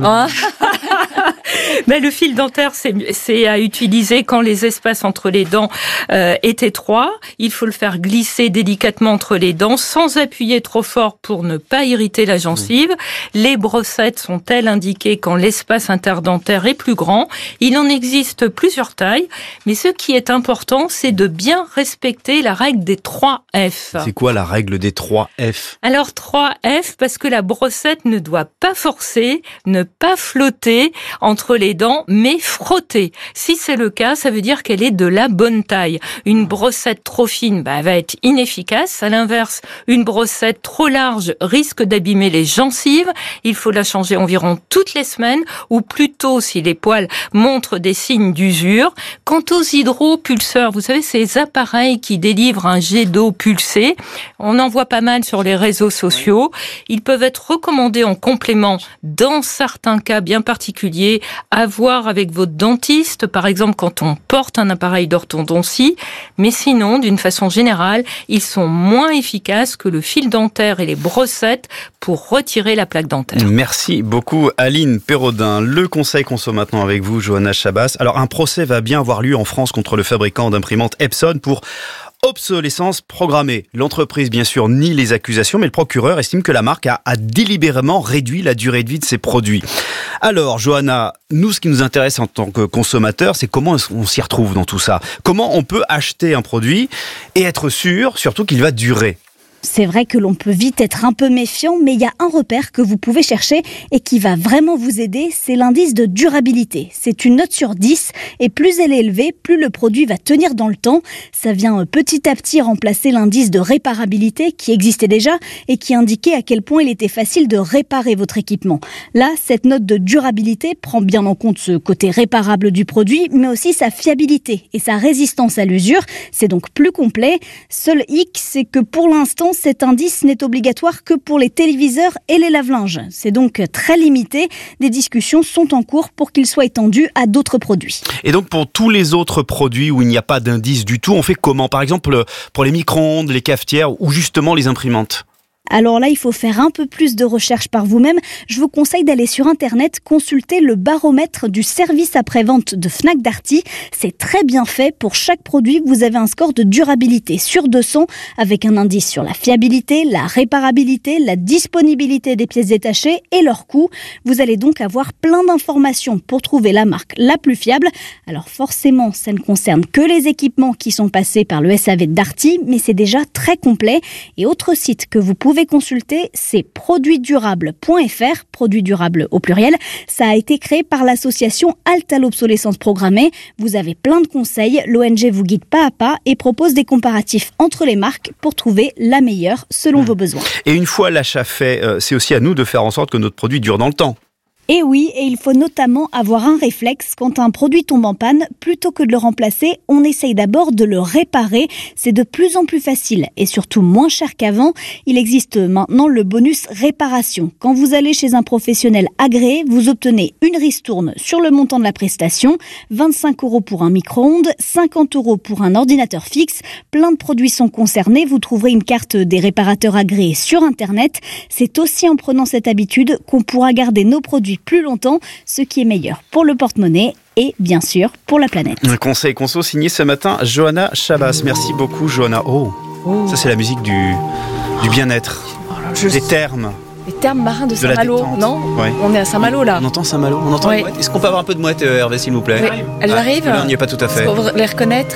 Mais le fil dentaire, c'est à utiliser quand les espaces entre les dents est étroit. Il faut le faire glisser délicatement entre les dents sans appuyer trop fort pour ne pas irriter la gencive. Les brossettes sont-elles indiquées quand l'espace interdentaire est plus grand? Il en existe plusieurs tailles, mais ce qui est important, c'est de bien respecter la règle des 3 F. C'est quoi la règle des 3 F? Alors 3 F parce que la brossette ne doit pas forcer, ne pas flotter entre les dents, mais frotter. Si c'est le cas, ça veut dire qu'elle est de la bonne taille. Une brossette trop fine va être inefficace. À l'inverse, une brossette trop large risque d'abîmer les gencives. Il faut la changer environ toutes les semaines, ou plutôt si les poils montrent des signes d'usure. Quant aux hydropulseurs, vous savez, ces appareils qui délivrent un jet d'eau pulsé, on en voit pas mal sur les réseaux sociaux. Ils peuvent être recommandés en complément dans certains cas bien particuliers, à voir avec votre dentiste, par exemple quand on porte un appareil d'orthodontie. Mais sinon, d'une façon générale, ils sont moins efficaces que le fil dentaire et les brossettes pour retirer la plaque dentaire. Merci beaucoup Aline Perraudin. Le conseil conso maintenant avec vous, Johanna Chabas. Alors un procès va bien avoir lieu en France contre le fabricant d'imprimantes Epson pour obsolescence programmée. L'entreprise, bien sûr, nie les accusations, mais le procureur estime que la marque a délibérément réduit la durée de vie de ses produits. Alors, Johanna, nous, ce qui nous intéresse en tant que consommateur, c'est comment on s'y retrouve dans tout ça. Comment on peut acheter un produit et être sûr, surtout, qu'il va durer. C'est vrai que l'on peut vite être un peu méfiant, mais il y a un repère que vous pouvez chercher et qui va vraiment vous aider, c'est l'indice de durabilité. C'est une note sur 10 et plus elle est élevée, plus le produit va tenir dans le temps. Ça vient petit à petit remplacer l'indice de réparabilité qui existait déjà et qui indiquait à quel point il était facile de réparer votre équipement. Là, cette note de durabilité prend bien en compte ce côté réparable du produit, mais aussi sa fiabilité et sa résistance à l'usure. C'est donc plus complet. Seul hic, c'est que pour l'instant, cet indice n'est obligatoire que pour les téléviseurs et les lave-linges. C'est donc très limité. Des discussions sont en cours pour qu'il soit étendu à d'autres produits. Et donc pour tous les autres produits où il n'y a pas d'indice du tout, on fait comment? Par exemple pour les micro-ondes, les cafetières ou justement les imprimantes? Alors là, il faut faire un peu plus de recherche par vous-même. Je vous conseille d'aller sur Internet consulter le baromètre du service après-vente de Fnac Darty. C'est très bien fait. Pour chaque produit, vous avez un score de durabilité sur 200 avec un indice sur la fiabilité, la réparabilité, la disponibilité des pièces détachées et leur coût. Vous allez donc avoir plein d'informations pour trouver la marque la plus fiable. Alors forcément, ça ne concerne que les équipements qui sont passés par le SAV de Darty, mais c'est déjà très complet. Et autre site que vous pouvez consulter, c'est produitsdurables.fr, produits durables au pluriel. Ça a été créé par l'association Halte à l'obsolescence programmée. Vous avez plein de conseils, l'ONG vous guide pas à pas et propose des comparatifs entre les marques pour trouver la meilleure selon vos besoins. Et une fois l'achat fait, c'est aussi à nous de faire en sorte que notre produit dure dans le temps. Et oui, et il faut notamment avoir un réflexe. Quand un produit tombe en panne, plutôt que de le remplacer, on essaye d'abord de le réparer. C'est de plus en plus facile et surtout moins cher qu'avant. Il existe maintenant le bonus réparation. Quand vous allez chez un professionnel agréé, vous obtenez une ristourne sur le montant de la prestation, 25 € pour un micro-ondes, 50 € pour un ordinateur fixe. Plein de produits sont concernés. Vous trouverez une carte des réparateurs agréés sur Internet. C'est aussi en prenant cette habitude qu'on pourra garder nos produits plus longtemps, ce qui est meilleur pour le porte-monnaie et bien sûr pour la planète. Un conseil conso signé ce matin, Johanna Chabas. Merci beaucoup, Johanna. Ça c'est la musique du bien-être, des termes. Les termes marins de Saint-Malo, non? Ouais. On est à Saint-Malo là. On entend Saint-Malo, on entend les mouettes. Est-ce qu'on peut avoir un peu de mouettes, Hervé, s'il vous plaît? Oui. Elles arrivent? On n'y est pas tout à fait. Est-ce qu'on va les reconnaître?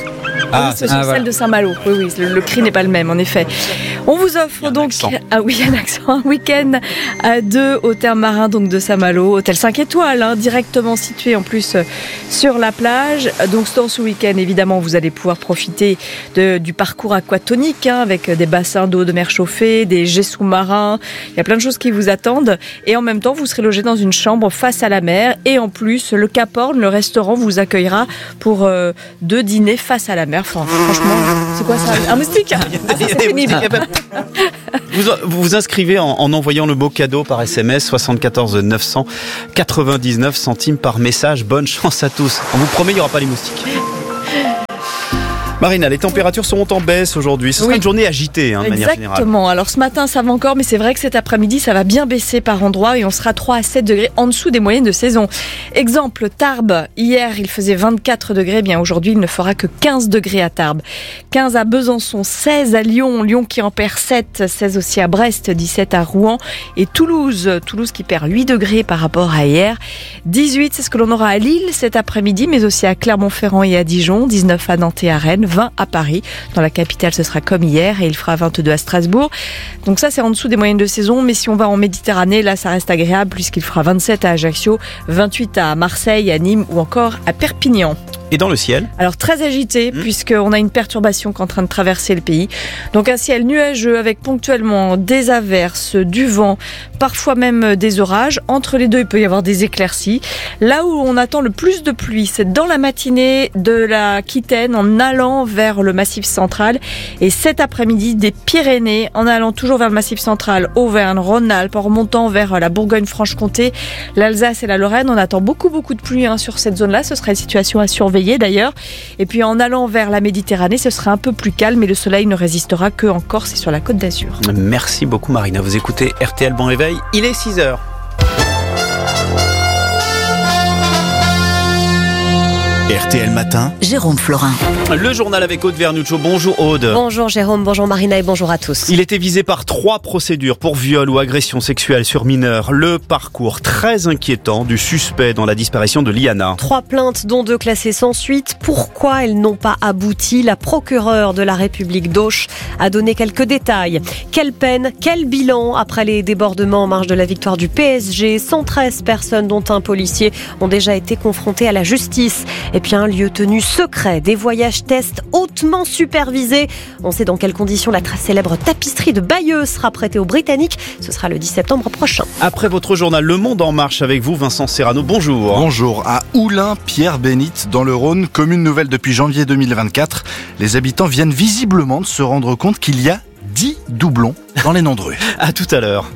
C'est celle de Saint-Malo. Oui, le cri n'est pas le même, en effet. On vous offre donc un week-end à 2 au terme marin donc de Saint-Malo, hôtel 5 étoiles, directement situé en plus sur la plage. Donc dans ce week-end, évidemment, vous allez pouvoir profiter du parcours aquatonique avec des bassins d'eau de mer chauffée, des jets sous-marins. Il y a plein de choses qui vous attendent. Et en même temps, vous serez logé dans une chambre face à la mer. Et en plus, le Cap Horn, le restaurant, vous accueillera pour 2 dîners face à la mer. Enfin, franchement, c'est quoi ça? Un moustique? C'est pénible. Vous vous inscrivez en envoyant le mot cadeau par SMS 74 900 99 centimes par message. Bonne chance à tous. On vous promet, il n'y aura pas les moustiques. Marina, les températures seront en baisse aujourd'hui. Ce sera une journée agitée, de manière générale. Exactement. Alors ce matin, ça va encore, mais c'est vrai que cet après-midi, ça va bien baisser par endroits et on sera 3 à 7 degrés en dessous des moyennes de saison. Exemple, Tarbes. Hier, il faisait 24 degrés. Bien, aujourd'hui, il ne fera que 15 degrés à Tarbes. 15 à Besançon, 16 à Lyon. Lyon qui en perd 7, 16 aussi à Brest, 17 à Rouen. Et Toulouse qui perd 8 degrés par rapport à hier. 18, c'est ce que l'on aura à Lille cet après-midi, mais aussi à Clermont-Ferrand et à Dijon. 19 à Nantes et à Rennes. 20 à Paris. Dans la capitale, ce sera comme hier et il fera 22 à Strasbourg. Donc ça, c'est en dessous des moyennes de saison. Mais si on va en Méditerranée, là, ça reste agréable puisqu'il fera 27 à Ajaccio, 28 à Marseille, à Nîmes ou encore à Perpignan. Et dans le ciel? Alors très agité puisqu'on a une perturbation qui est en train de traverser le pays. Donc un ciel nuageux avec ponctuellement des averses, du vent, parfois même des orages. Entre les deux, il peut y avoir des éclaircies. Là où on attend le plus de pluie, c'est dans la matinée de l'Aquitaine en allant vers le Massif central. Et cet après-midi, des Pyrénées en allant toujours vers le Massif central, Auvergne, Rhône-Alpes, en remontant vers la Bourgogne-Franche-Comté, l'Alsace et la Lorraine. On attend beaucoup de pluie sur cette zone-là. Ce sera une situation à surveiller d'ailleurs. Et puis en allant vers la Méditerranée, ce sera un peu plus calme et le soleil ne résistera que en Corse et sur la Côte d'Azur. Merci beaucoup Marina. Vous écoutez RTL Bon Réveil. Il est 6h. RTL Matin, Jérôme Florin. Le journal avec Aude Vernuccio. Bonjour Aude. Bonjour Jérôme, bonjour Marina et bonjour à tous. Il était visé par 3 procédures pour viol ou agression sexuelle sur mineurs. Le parcours très inquiétant du suspect dans la disparition de Liana. 3 plaintes dont 2 classées sans suite. Pourquoi elles n'ont pas abouti? La procureure de la République d'Auch a donné quelques détails. Quelle peine, quel bilan après les débordements en marge de la victoire du PSG? 113 personnes dont un policier ont déjà été confrontées à la justice. Et puis un lieu tenu secret, des voyages tests hautement supervisés. On sait dans quelles conditions la très célèbre tapisserie de Bayeux sera prêtée aux Britanniques. Ce sera le 10 septembre prochain. Après votre journal Le Monde en marche avec vous, Vincent Serrano, bonjour. Bonjour. À Oulin, Pierre-Bénite, dans le Rhône, commune nouvelle depuis janvier 2024, les habitants viennent visiblement de se rendre compte qu'il y a 10 doublons dans les noms de rues. À tout à l'heure.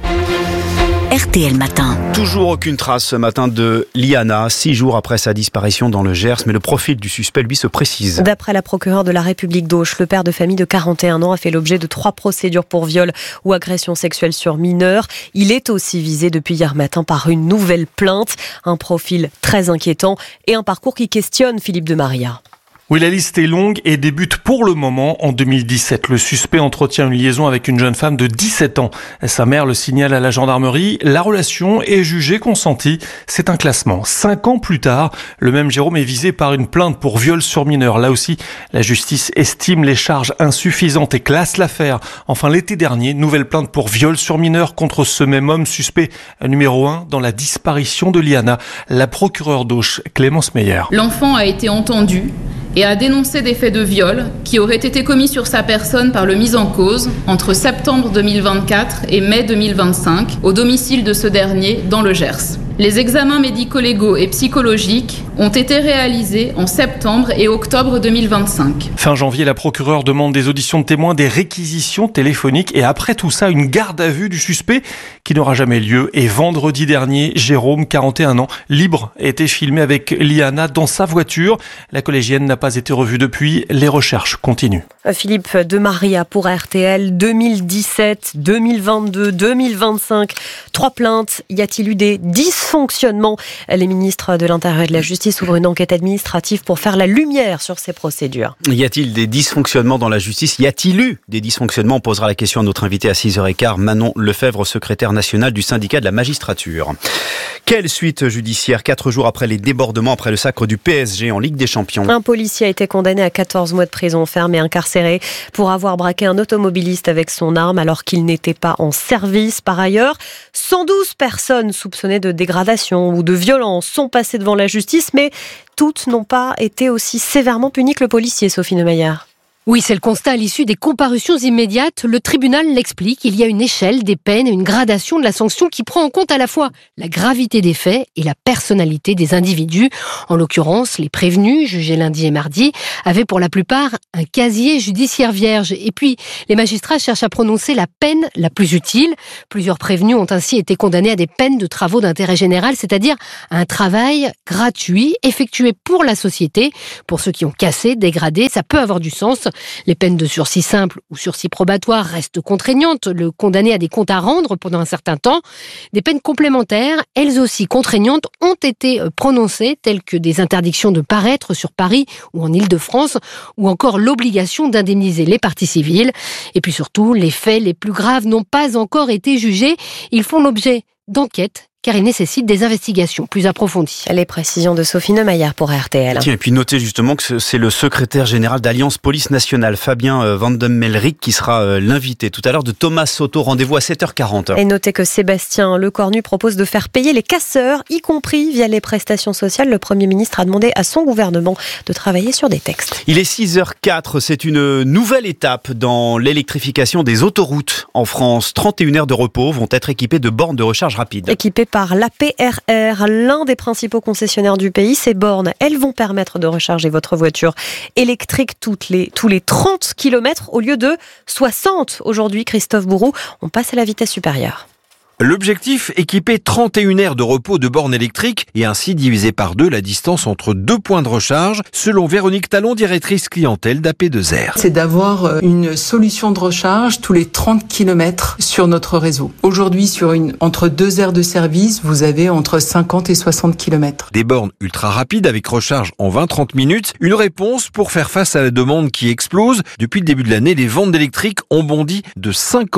RTL Matin. Toujours aucune trace ce matin de Liana, 6 jours après sa disparition dans le Gers, mais le profil du suspect, lui, se précise. D'après la procureure de la République d'Auch, le père de famille de 41 ans a fait l'objet de 3 procédures pour viol ou agression sexuelle sur mineurs. Il est aussi visé depuis hier matin par une nouvelle plainte, un profil très inquiétant et un parcours qui questionne Philippe de Maria. Oui, la liste est longue et débute pour le moment en 2017. Le suspect entretient une liaison avec une jeune femme de 17 ans. Sa mère le signale à la gendarmerie. La relation est jugée consentie. C'est un classement. 5 ans plus tard, le même Jérôme est visé par une plainte pour viol sur mineur. Là aussi, la justice estime les charges insuffisantes et classe l'affaire. Enfin, l'été dernier, nouvelle plainte pour viol sur mineur contre ce même homme suspect numéro 1 dans la disparition de Liana. La procureure d'Auch, Clémence Meyer. L'enfant a été entendu et a dénoncé des faits de viol qui auraient été commis sur sa personne par le mis en cause entre septembre 2024 et mai 2025 au domicile de ce dernier dans le Gers. Les examens médico-légaux et psychologiques ont été réalisés en septembre et octobre 2025. Fin janvier, la procureure demande des auditions de témoins, des réquisitions téléphoniques et après tout ça, une garde à vue du suspect qui n'aura jamais lieu. Et vendredi dernier, Jérôme, 41 ans, libre, a été filmé avec Liana dans sa voiture. La collégienne n'a pas été revue depuis. Les recherches continuent. Philippe de Maria pour RTL, 2017, 2022, 2025. 3 plaintes. Y a-t-il eu des dysfonctionnements dysfonctionnements. Les ministres de l'Intérieur et de la Justice ouvrent une enquête administrative pour faire la lumière sur ces procédures. Y a-t-il des dysfonctionnements dans la justice ? Y a-t-il eu des dysfonctionnements ? On posera la question à notre invité à 6h15, Manon Lefebvre, secrétaire nationale du syndicat de la magistrature. Quelle suite judiciaire 4 jours après les débordements, après le sacre du PSG en Ligue des Champions ? Un policier a été condamné à 14 mois de prison ferme et incarcéré pour avoir braqué un automobiliste avec son arme alors qu'il n'était pas en service. Par ailleurs, 112 personnes soupçonnées de dégradation ou de violence sont passées devant la justice, mais toutes n'ont pas été aussi sévèrement punies que le policier, Sophie Neumayer. Oui, c'est le constat à l'issue des comparutions immédiates. Le tribunal l'explique, il y a une échelle des peines et une gradation de la sanction qui prend en compte à la fois la gravité des faits et la personnalité des individus. En l'occurrence, les prévenus, jugés lundi et mardi, avaient pour la plupart un casier judiciaire vierge. Et puis, les magistrats cherchent à prononcer la peine la plus utile. Plusieurs prévenus ont ainsi été condamnés à des peines de travaux d'intérêt général, c'est-à-dire à un travail gratuit, effectué pour la société. Pour ceux qui ont cassé, dégradé, ça peut avoir du sens. Les peines de sursis simple ou sursis probatoire restent contraignantes. Le condamné a des comptes à rendre pendant un certain temps. Des peines complémentaires, elles aussi contraignantes, ont été prononcées, telles que des interdictions de paraître sur Paris ou en Île-de-France, ou encore l'obligation d'indemniser les parties civiles. Et puis surtout, les faits les plus graves n'ont pas encore été jugés. Ils font l'objet d'enquêtes, car il nécessite des investigations plus approfondies. Les précisions de Sophie Neumayer pour RTL. Tiens, et puis notez justement que c'est le secrétaire général d'Alliance Police Nationale, Fabien Vandenmelrick, qui sera l'invité tout à l'heure de Thomas Soto. Rendez-vous à 7h40. Et notez que Sébastien Lecornu propose de faire payer les casseurs, y compris via les prestations sociales. Le Premier ministre a demandé à son gouvernement de travailler sur des textes. Il est 6h04, c'est une nouvelle étape dans l'électrification des autoroutes en France. 31 aires de repos vont être équipées de bornes de recharge rapide. Équipées par l'APRR, l'un des principaux concessionnaires du pays. Ces bornes, elles vont permettre de recharger votre voiture électrique tous les 30 km au lieu de 60 aujourd'hui. Christophe Bourroux, on passe à la vitesse supérieure. L'objectif, équiper 31 aires de repos de bornes électriques et ainsi diviser par 2 la distance entre 2 points de recharge, selon Véronique Talon, directrice clientèle d'AP2R. C'est d'avoir une solution de recharge tous les 30 km sur notre réseau. Aujourd'hui, entre 2 aires de service, vous avez entre 50 et 60 km. Des bornes ultra rapides avec recharge en 20-30 minutes, une réponse pour faire face à la demande qui explose. Depuis le début de l'année, les ventes d'électrique ont bondi de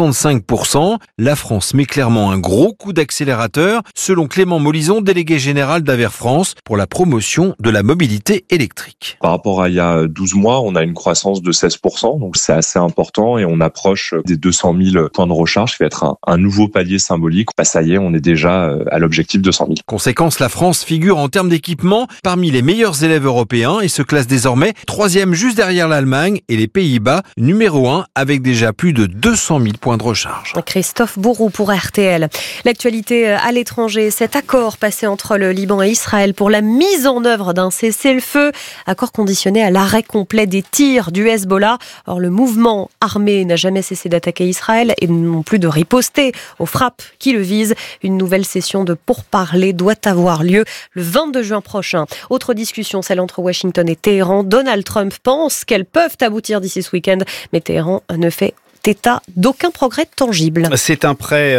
55%. La France met clairement un gros coup d'accélérateur, selon Clément Molison, délégué général d'Aver France pour la promotion de la mobilité électrique. Par rapport à il y a 12 mois, on a une croissance de 16%, donc c'est assez important et on approche des 200 000 points de recharge, qui va être un nouveau palier symbolique. Ça y est, on est déjà à l'objectif de 100 000. Conséquence, la France figure en termes d'équipement parmi les meilleurs élèves européens et se classe désormais 3e juste derrière l'Allemagne et les Pays-Bas, numéro 1 avec déjà plus de 200 000 points de recharge. Christophe Bourroux pour RTL. L'actualité à l'étranger, cet accord passé entre le Liban et Israël pour la mise en œuvre d'un cessez-le-feu, accord conditionné à l'arrêt complet des tirs du Hezbollah. Or, le mouvement armé n'a jamais cessé d'attaquer Israël et non plus de riposter aux frappes qui le visent. Une nouvelle session de pourparlers doit avoir lieu le 22 juin prochain. Autre discussion, celle entre Washington et Téhéran. Donald Trump pense qu'elles peuvent aboutir d'ici ce week-end, mais Téhéran ne fait état d'aucun progrès tangible. C'est un prêt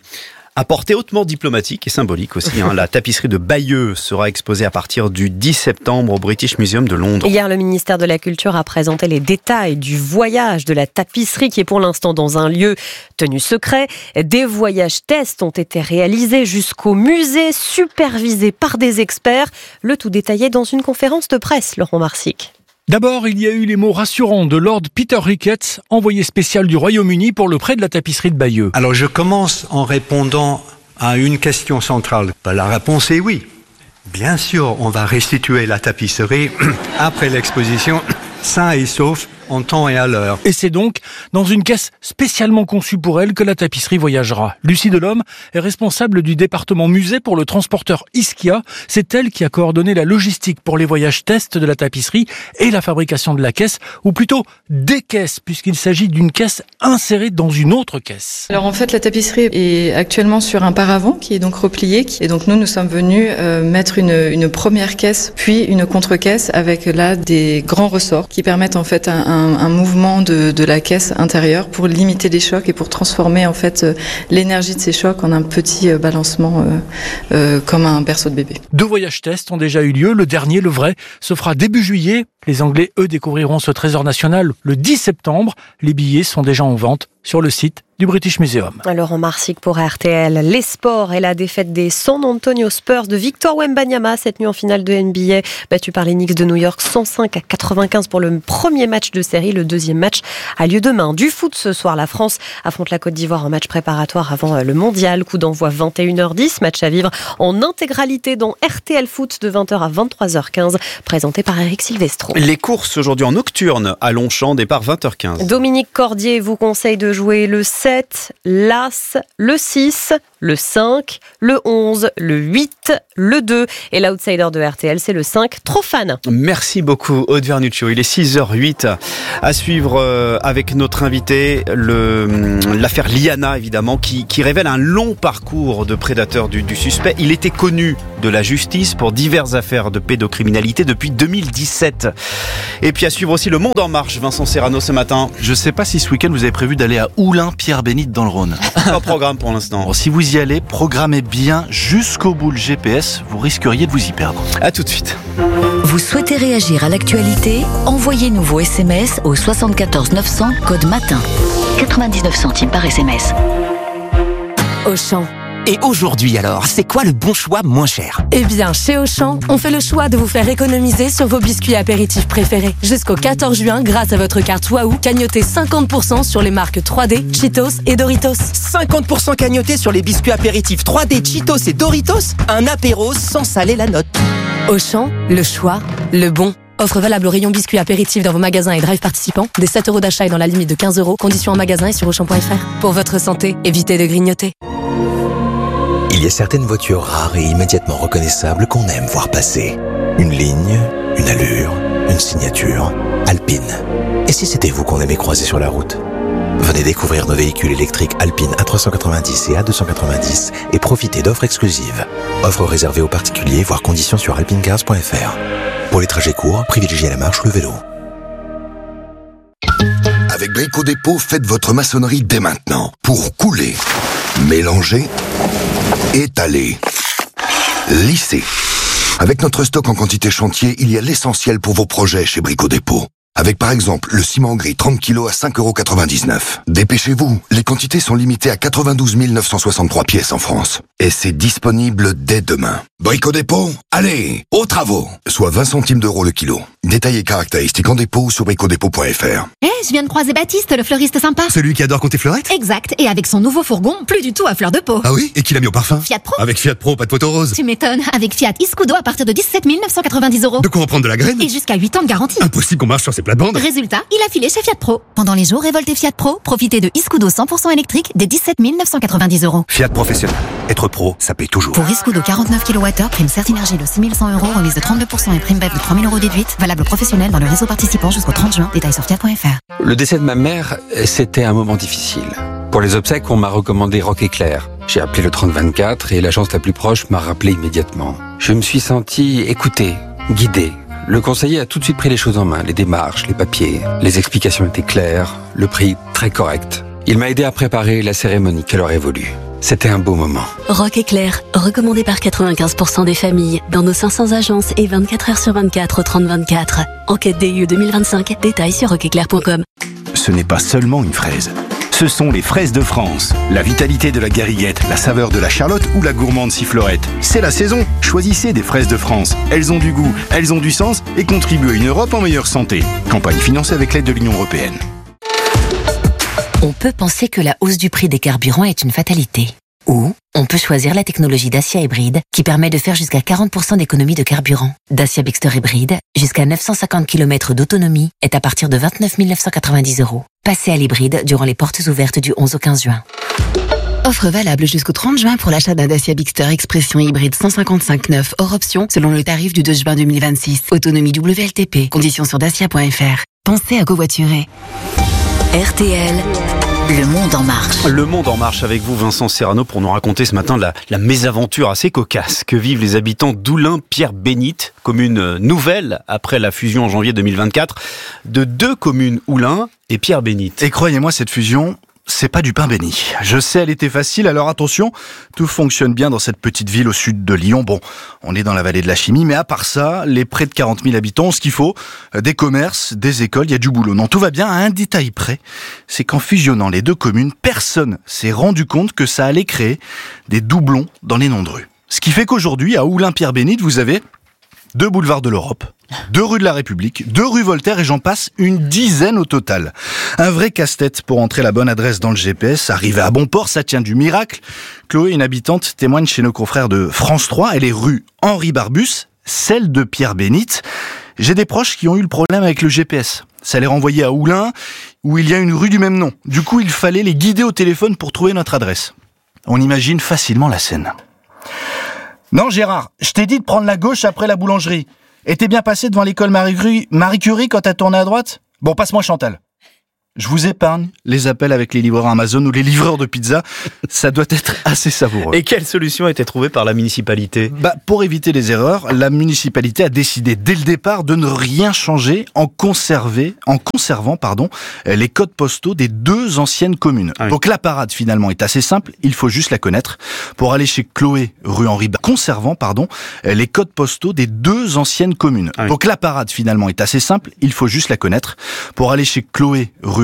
à portée hautement diplomatique et symbolique aussi. La tapisserie de Bayeux sera exposée à partir du 10 septembre au British Museum de Londres. Hier, le ministère de la Culture a présenté les détails du voyage de la tapisserie qui est pour l'instant dans un lieu tenu secret. Des voyages tests ont été réalisés jusqu'au musée, supervisés par des experts. Le tout détaillé dans une conférence de presse, Laurent Marsic. D'abord, il y a eu les mots rassurants de Lord Peter Ricketts, envoyé spécial du Royaume-Uni pour le prêt de la tapisserie de Bayeux. Alors je commence en répondant à une question centrale. La réponse est oui. Bien sûr, on va restituer la tapisserie après l'exposition, sain et sauf, en temps et à l'heure. Et c'est donc dans une caisse spécialement conçue pour elle que la tapisserie voyagera. Lucie Delhomme est responsable du département musée pour le transporteur Ischia. C'est elle qui a coordonné la logistique pour les voyages tests de la tapisserie et la fabrication de la caisse, ou plutôt des caisses, puisqu'il s'agit d'une caisse insérée dans une autre caisse. Alors en fait, la tapisserie est actuellement sur un paravent qui est donc replié. Et donc nous sommes venus mettre une première caisse, puis une contre-caisse avec là des grands ressorts qui permettent en fait un mouvement de la caisse intérieure pour limiter les chocs et pour transformer en fait l'énergie de ces chocs en un petit balancement comme un berceau de bébé. 2 voyages tests ont déjà eu lieu. Le dernier, le vrai, se fera début juillet. Les Anglais, eux, découvriront ce trésor national le 10 septembre. Les billets sont déjà en vente sur le site du British Museum. Laurent Marsic pour RTL. Les sports et la défaite des San Antonio Spurs de Victor Wembanyama cette nuit en finale de NBA, battu par les Knicks de New York 105-95 pour le premier match de série. Le deuxième match a lieu demain. Du foot ce soir, la France affronte la Côte d'Ivoire en match préparatoire avant le mondial. Coup d'envoi 21h10, match à vivre en intégralité dans RTL Foot de 20h à 23h15, présenté par Eric Silvestro. Les courses aujourd'hui en nocturne à Longchamp, départ 20h15. Dominique Cordier vous conseille de jouer le 7, l'As, le 6, le 5, le 11, le 8, le 2 et l'outsider de RTL, c'est le 5, trop fan. Merci beaucoup Aude Vernuccio. Il est 6h08 à suivre avec notre invité l'affaire Liana évidemment qui révèle un long parcours de prédateur du suspect. Il était connu de la justice pour diverses affaires de pédocriminalité depuis 2017. Et puis à suivre aussi Le Monde en marche, Vincent Serrano ce matin. Je sais pas si ce week-end vous avez prévu d'aller à Oulin Pierre-Bénite dans le Rhône. Pas programme pour l'instant. Bon, si vous y allez, programmez bien jusqu'au bout le GPS, vous risqueriez de vous y perdre. À tout de suite. Vous souhaitez réagir à l'actualité? Envoyez-nous vos SMS au 74 900 code matin. 99 centimes par SMS. Auchan. Et aujourd'hui alors, c'est quoi le bon choix moins cher? Eh bien, chez Auchan, on fait le choix de vous faire économiser sur vos biscuits apéritifs préférés. Jusqu'au 14 juin, grâce à votre carte Waouh, cagnotez 50% sur les marques 3D, Cheetos et Doritos. 50% cagnoté sur les biscuits apéritifs 3D, Cheetos et Doritos? Un apéro sans saler la note. Auchan, le choix, le bon. Offre valable au rayon biscuits apéritifs dans vos magasins et drive participants. Des 7 € d'achat et dans la limite de 15 €. Conditions en magasin et sur Auchan.fr. Pour votre santé, évitez de grignoter. Il y a certaines voitures rares et immédiatement reconnaissables qu'on aime voir passer. Une ligne, une allure, une signature. Alpine. Et si c'était vous qu'on aimait croiser sur la route? Venez découvrir nos véhicules électriques Alpine A390 et A290 et profitez d'offres exclusives. Offres réservées aux particuliers, voire conditions sur alpinecars.fr. Pour les trajets courts, privilégiez la marche ou le vélo. Avec Brico Dépôt, faites votre maçonnerie dès maintenant. Pour couler, mélanger, étaler, lisser. Avec notre stock en quantité chantier, il y a l'essentiel pour vos projets chez Brico Dépôt. Avec par exemple le ciment gris 30 kg à 5,99 €. Dépêchez-vous, les quantités sont limitées à 92 963 pièces en France. Et c'est disponible dès demain. Brico Dépôt, allez, aux travaux. Soit 20 centimes d'euros le kilo. Détails et caractéristiques en dépôt sur bricodépôt.fr. Je viens de croiser Baptiste, le fleuriste sympa. Celui qui adore compter fleurettes? Exact, et avec son nouveau fourgon, plus du tout à fleur de peau. Ah oui? Et qui l'a mis au parfum? Fiat Pro. Avec Fiat Pro, pas de photo rose. Tu m'étonnes, avec Fiat Iscudo à partir de 17 990 €. De quoi en prendre de la graine? Et jusqu'à 8 ans de garantie. Impossible qu'on marche sur ces plates-bandes. Résultat, il a filé chez Fiat Pro. Pendant les jours révoltés Fiat Pro, profitez de Iscudo 100% électrique dès 17 990 €. Fiat Professionnel. Être pro, ça paye toujours. Pour Iscudo 49 kWh, prime Certinergie de 6 100 €, remise de 32% et prime BEF de 3 000 € déduite, valable professionnel dans le réseau participant jusqu'au 30 juin. Détails sur fiat.fr. Le décès de ma mère, c'était un moment difficile. Pour les obsèques, on m'a recommandé Rock Éclair. J'ai appelé le 3024 et l'agence la plus proche m'a rappelé immédiatement. Je me suis senti écouté, guidé. Le conseiller a tout de suite pris les choses en main, les démarches, les papiers. Les explications étaient claires, le prix très correct. Il m'a aidé à préparer la cérémonie qu'elle aurait voulu. C'était un beau moment. Rock Éclair, recommandé par 95% des familles, dans nos 500 agences et 24 heures sur 24 au 3024. Enquête DIE 2025, détails sur rockeclair.com. Ce n'est pas seulement une fraise. Ce sont les fraises de France. La vitalité de la gariguette, la saveur de la charlotte ou la gourmande sifflorette. C'est la saison. Choisissez des fraises de France. Elles ont du goût, elles ont du sens et contribuent à une Europe en meilleure santé. Campagne financée avec l'aide de l'Union européenne. On peut penser que la hausse du prix des carburants est une fatalité. Ou on peut choisir la technologie Dacia hybride qui permet de faire jusqu'à 40% d'économie de carburant. Dacia Bixter hybride, jusqu'à 950 km d'autonomie, est à partir de 29 990 €. Passez à l'hybride durant les portes ouvertes du 11 au 15 juin. Offre valable jusqu'au 30 juin pour l'achat d'un Dacia Bixter Expression hybride 155 neuf hors option selon le tarif du 2 juin 2026. Autonomie WLTP. Conditions sur dacia.fr. Pensez à covoiturer. RTL. Le Monde en marche. Le Monde en marche avec vous, Vincent Serrano, pour nous raconter ce matin la mésaventure assez cocasse que vivent les habitants d'Oulin-Pierre-Bénite, commune nouvelle après la fusion en janvier 2024 de deux communes, Oulin et Pierre-Bénite. Et croyez-moi, cette fusion, c'est pas du pain béni. Je sais, elle était facile, alors attention, tout fonctionne bien dans cette petite ville au sud de Lyon. Bon, on est dans la vallée de la chimie, mais à part ça, les près de 40 000 habitants ont ce qu'il faut. Des commerces, des écoles, il y a du boulot. Non, tout va bien à un détail près, c'est qu'en fusionnant les deux communes, personne s'est rendu compte que ça allait créer des doublons dans les noms de rues. Ce qui fait qu'aujourd'hui, à Oulin-Pierre-Bénite, vous avez 2 boulevards de l'Europe, 2 rues de la République, 2 rues Voltaire et j'en passe une dizaine au total. Un vrai casse-tête pour entrer la bonne adresse dans le GPS. Arriver à bon port, ça tient du miracle. Chloé, une habitante, témoigne chez nos confrères de France 3. Elle est rue Henri Barbus, celle de Pierre-Bénite. J'ai des proches qui ont eu le problème avec le GPS. Ça les renvoyait à Oulin, où il y a une rue du même nom. Du coup, il fallait les guider au téléphone pour trouver notre adresse. On imagine facilement la scène. Non Gérard, je t'ai dit de prendre la gauche après la boulangerie. Et t'es bien passé devant l'école Marie Curie quand t'as tourné à droite ? Bon, passe-moi Chantal. Je vous épargne les appels avec les livreurs Amazon ou les livreurs de pizza. Ça doit être assez savoureux. Et quelle solution a été trouvée par la municipalité ? Pour éviter les erreurs, la municipalité a décidé dès le départ de ne rien changer en conservant les codes postaux des 2 anciennes communes. Ah oui. Donc la parade finalement est assez simple, il faut juste la connaître. Pour aller chez Chloé, rue Henri conservant les codes postaux des 2 anciennes communes. Ah oui. Donc la parade finalement est assez simple, il faut juste la connaître. Pour aller chez Chloé, rue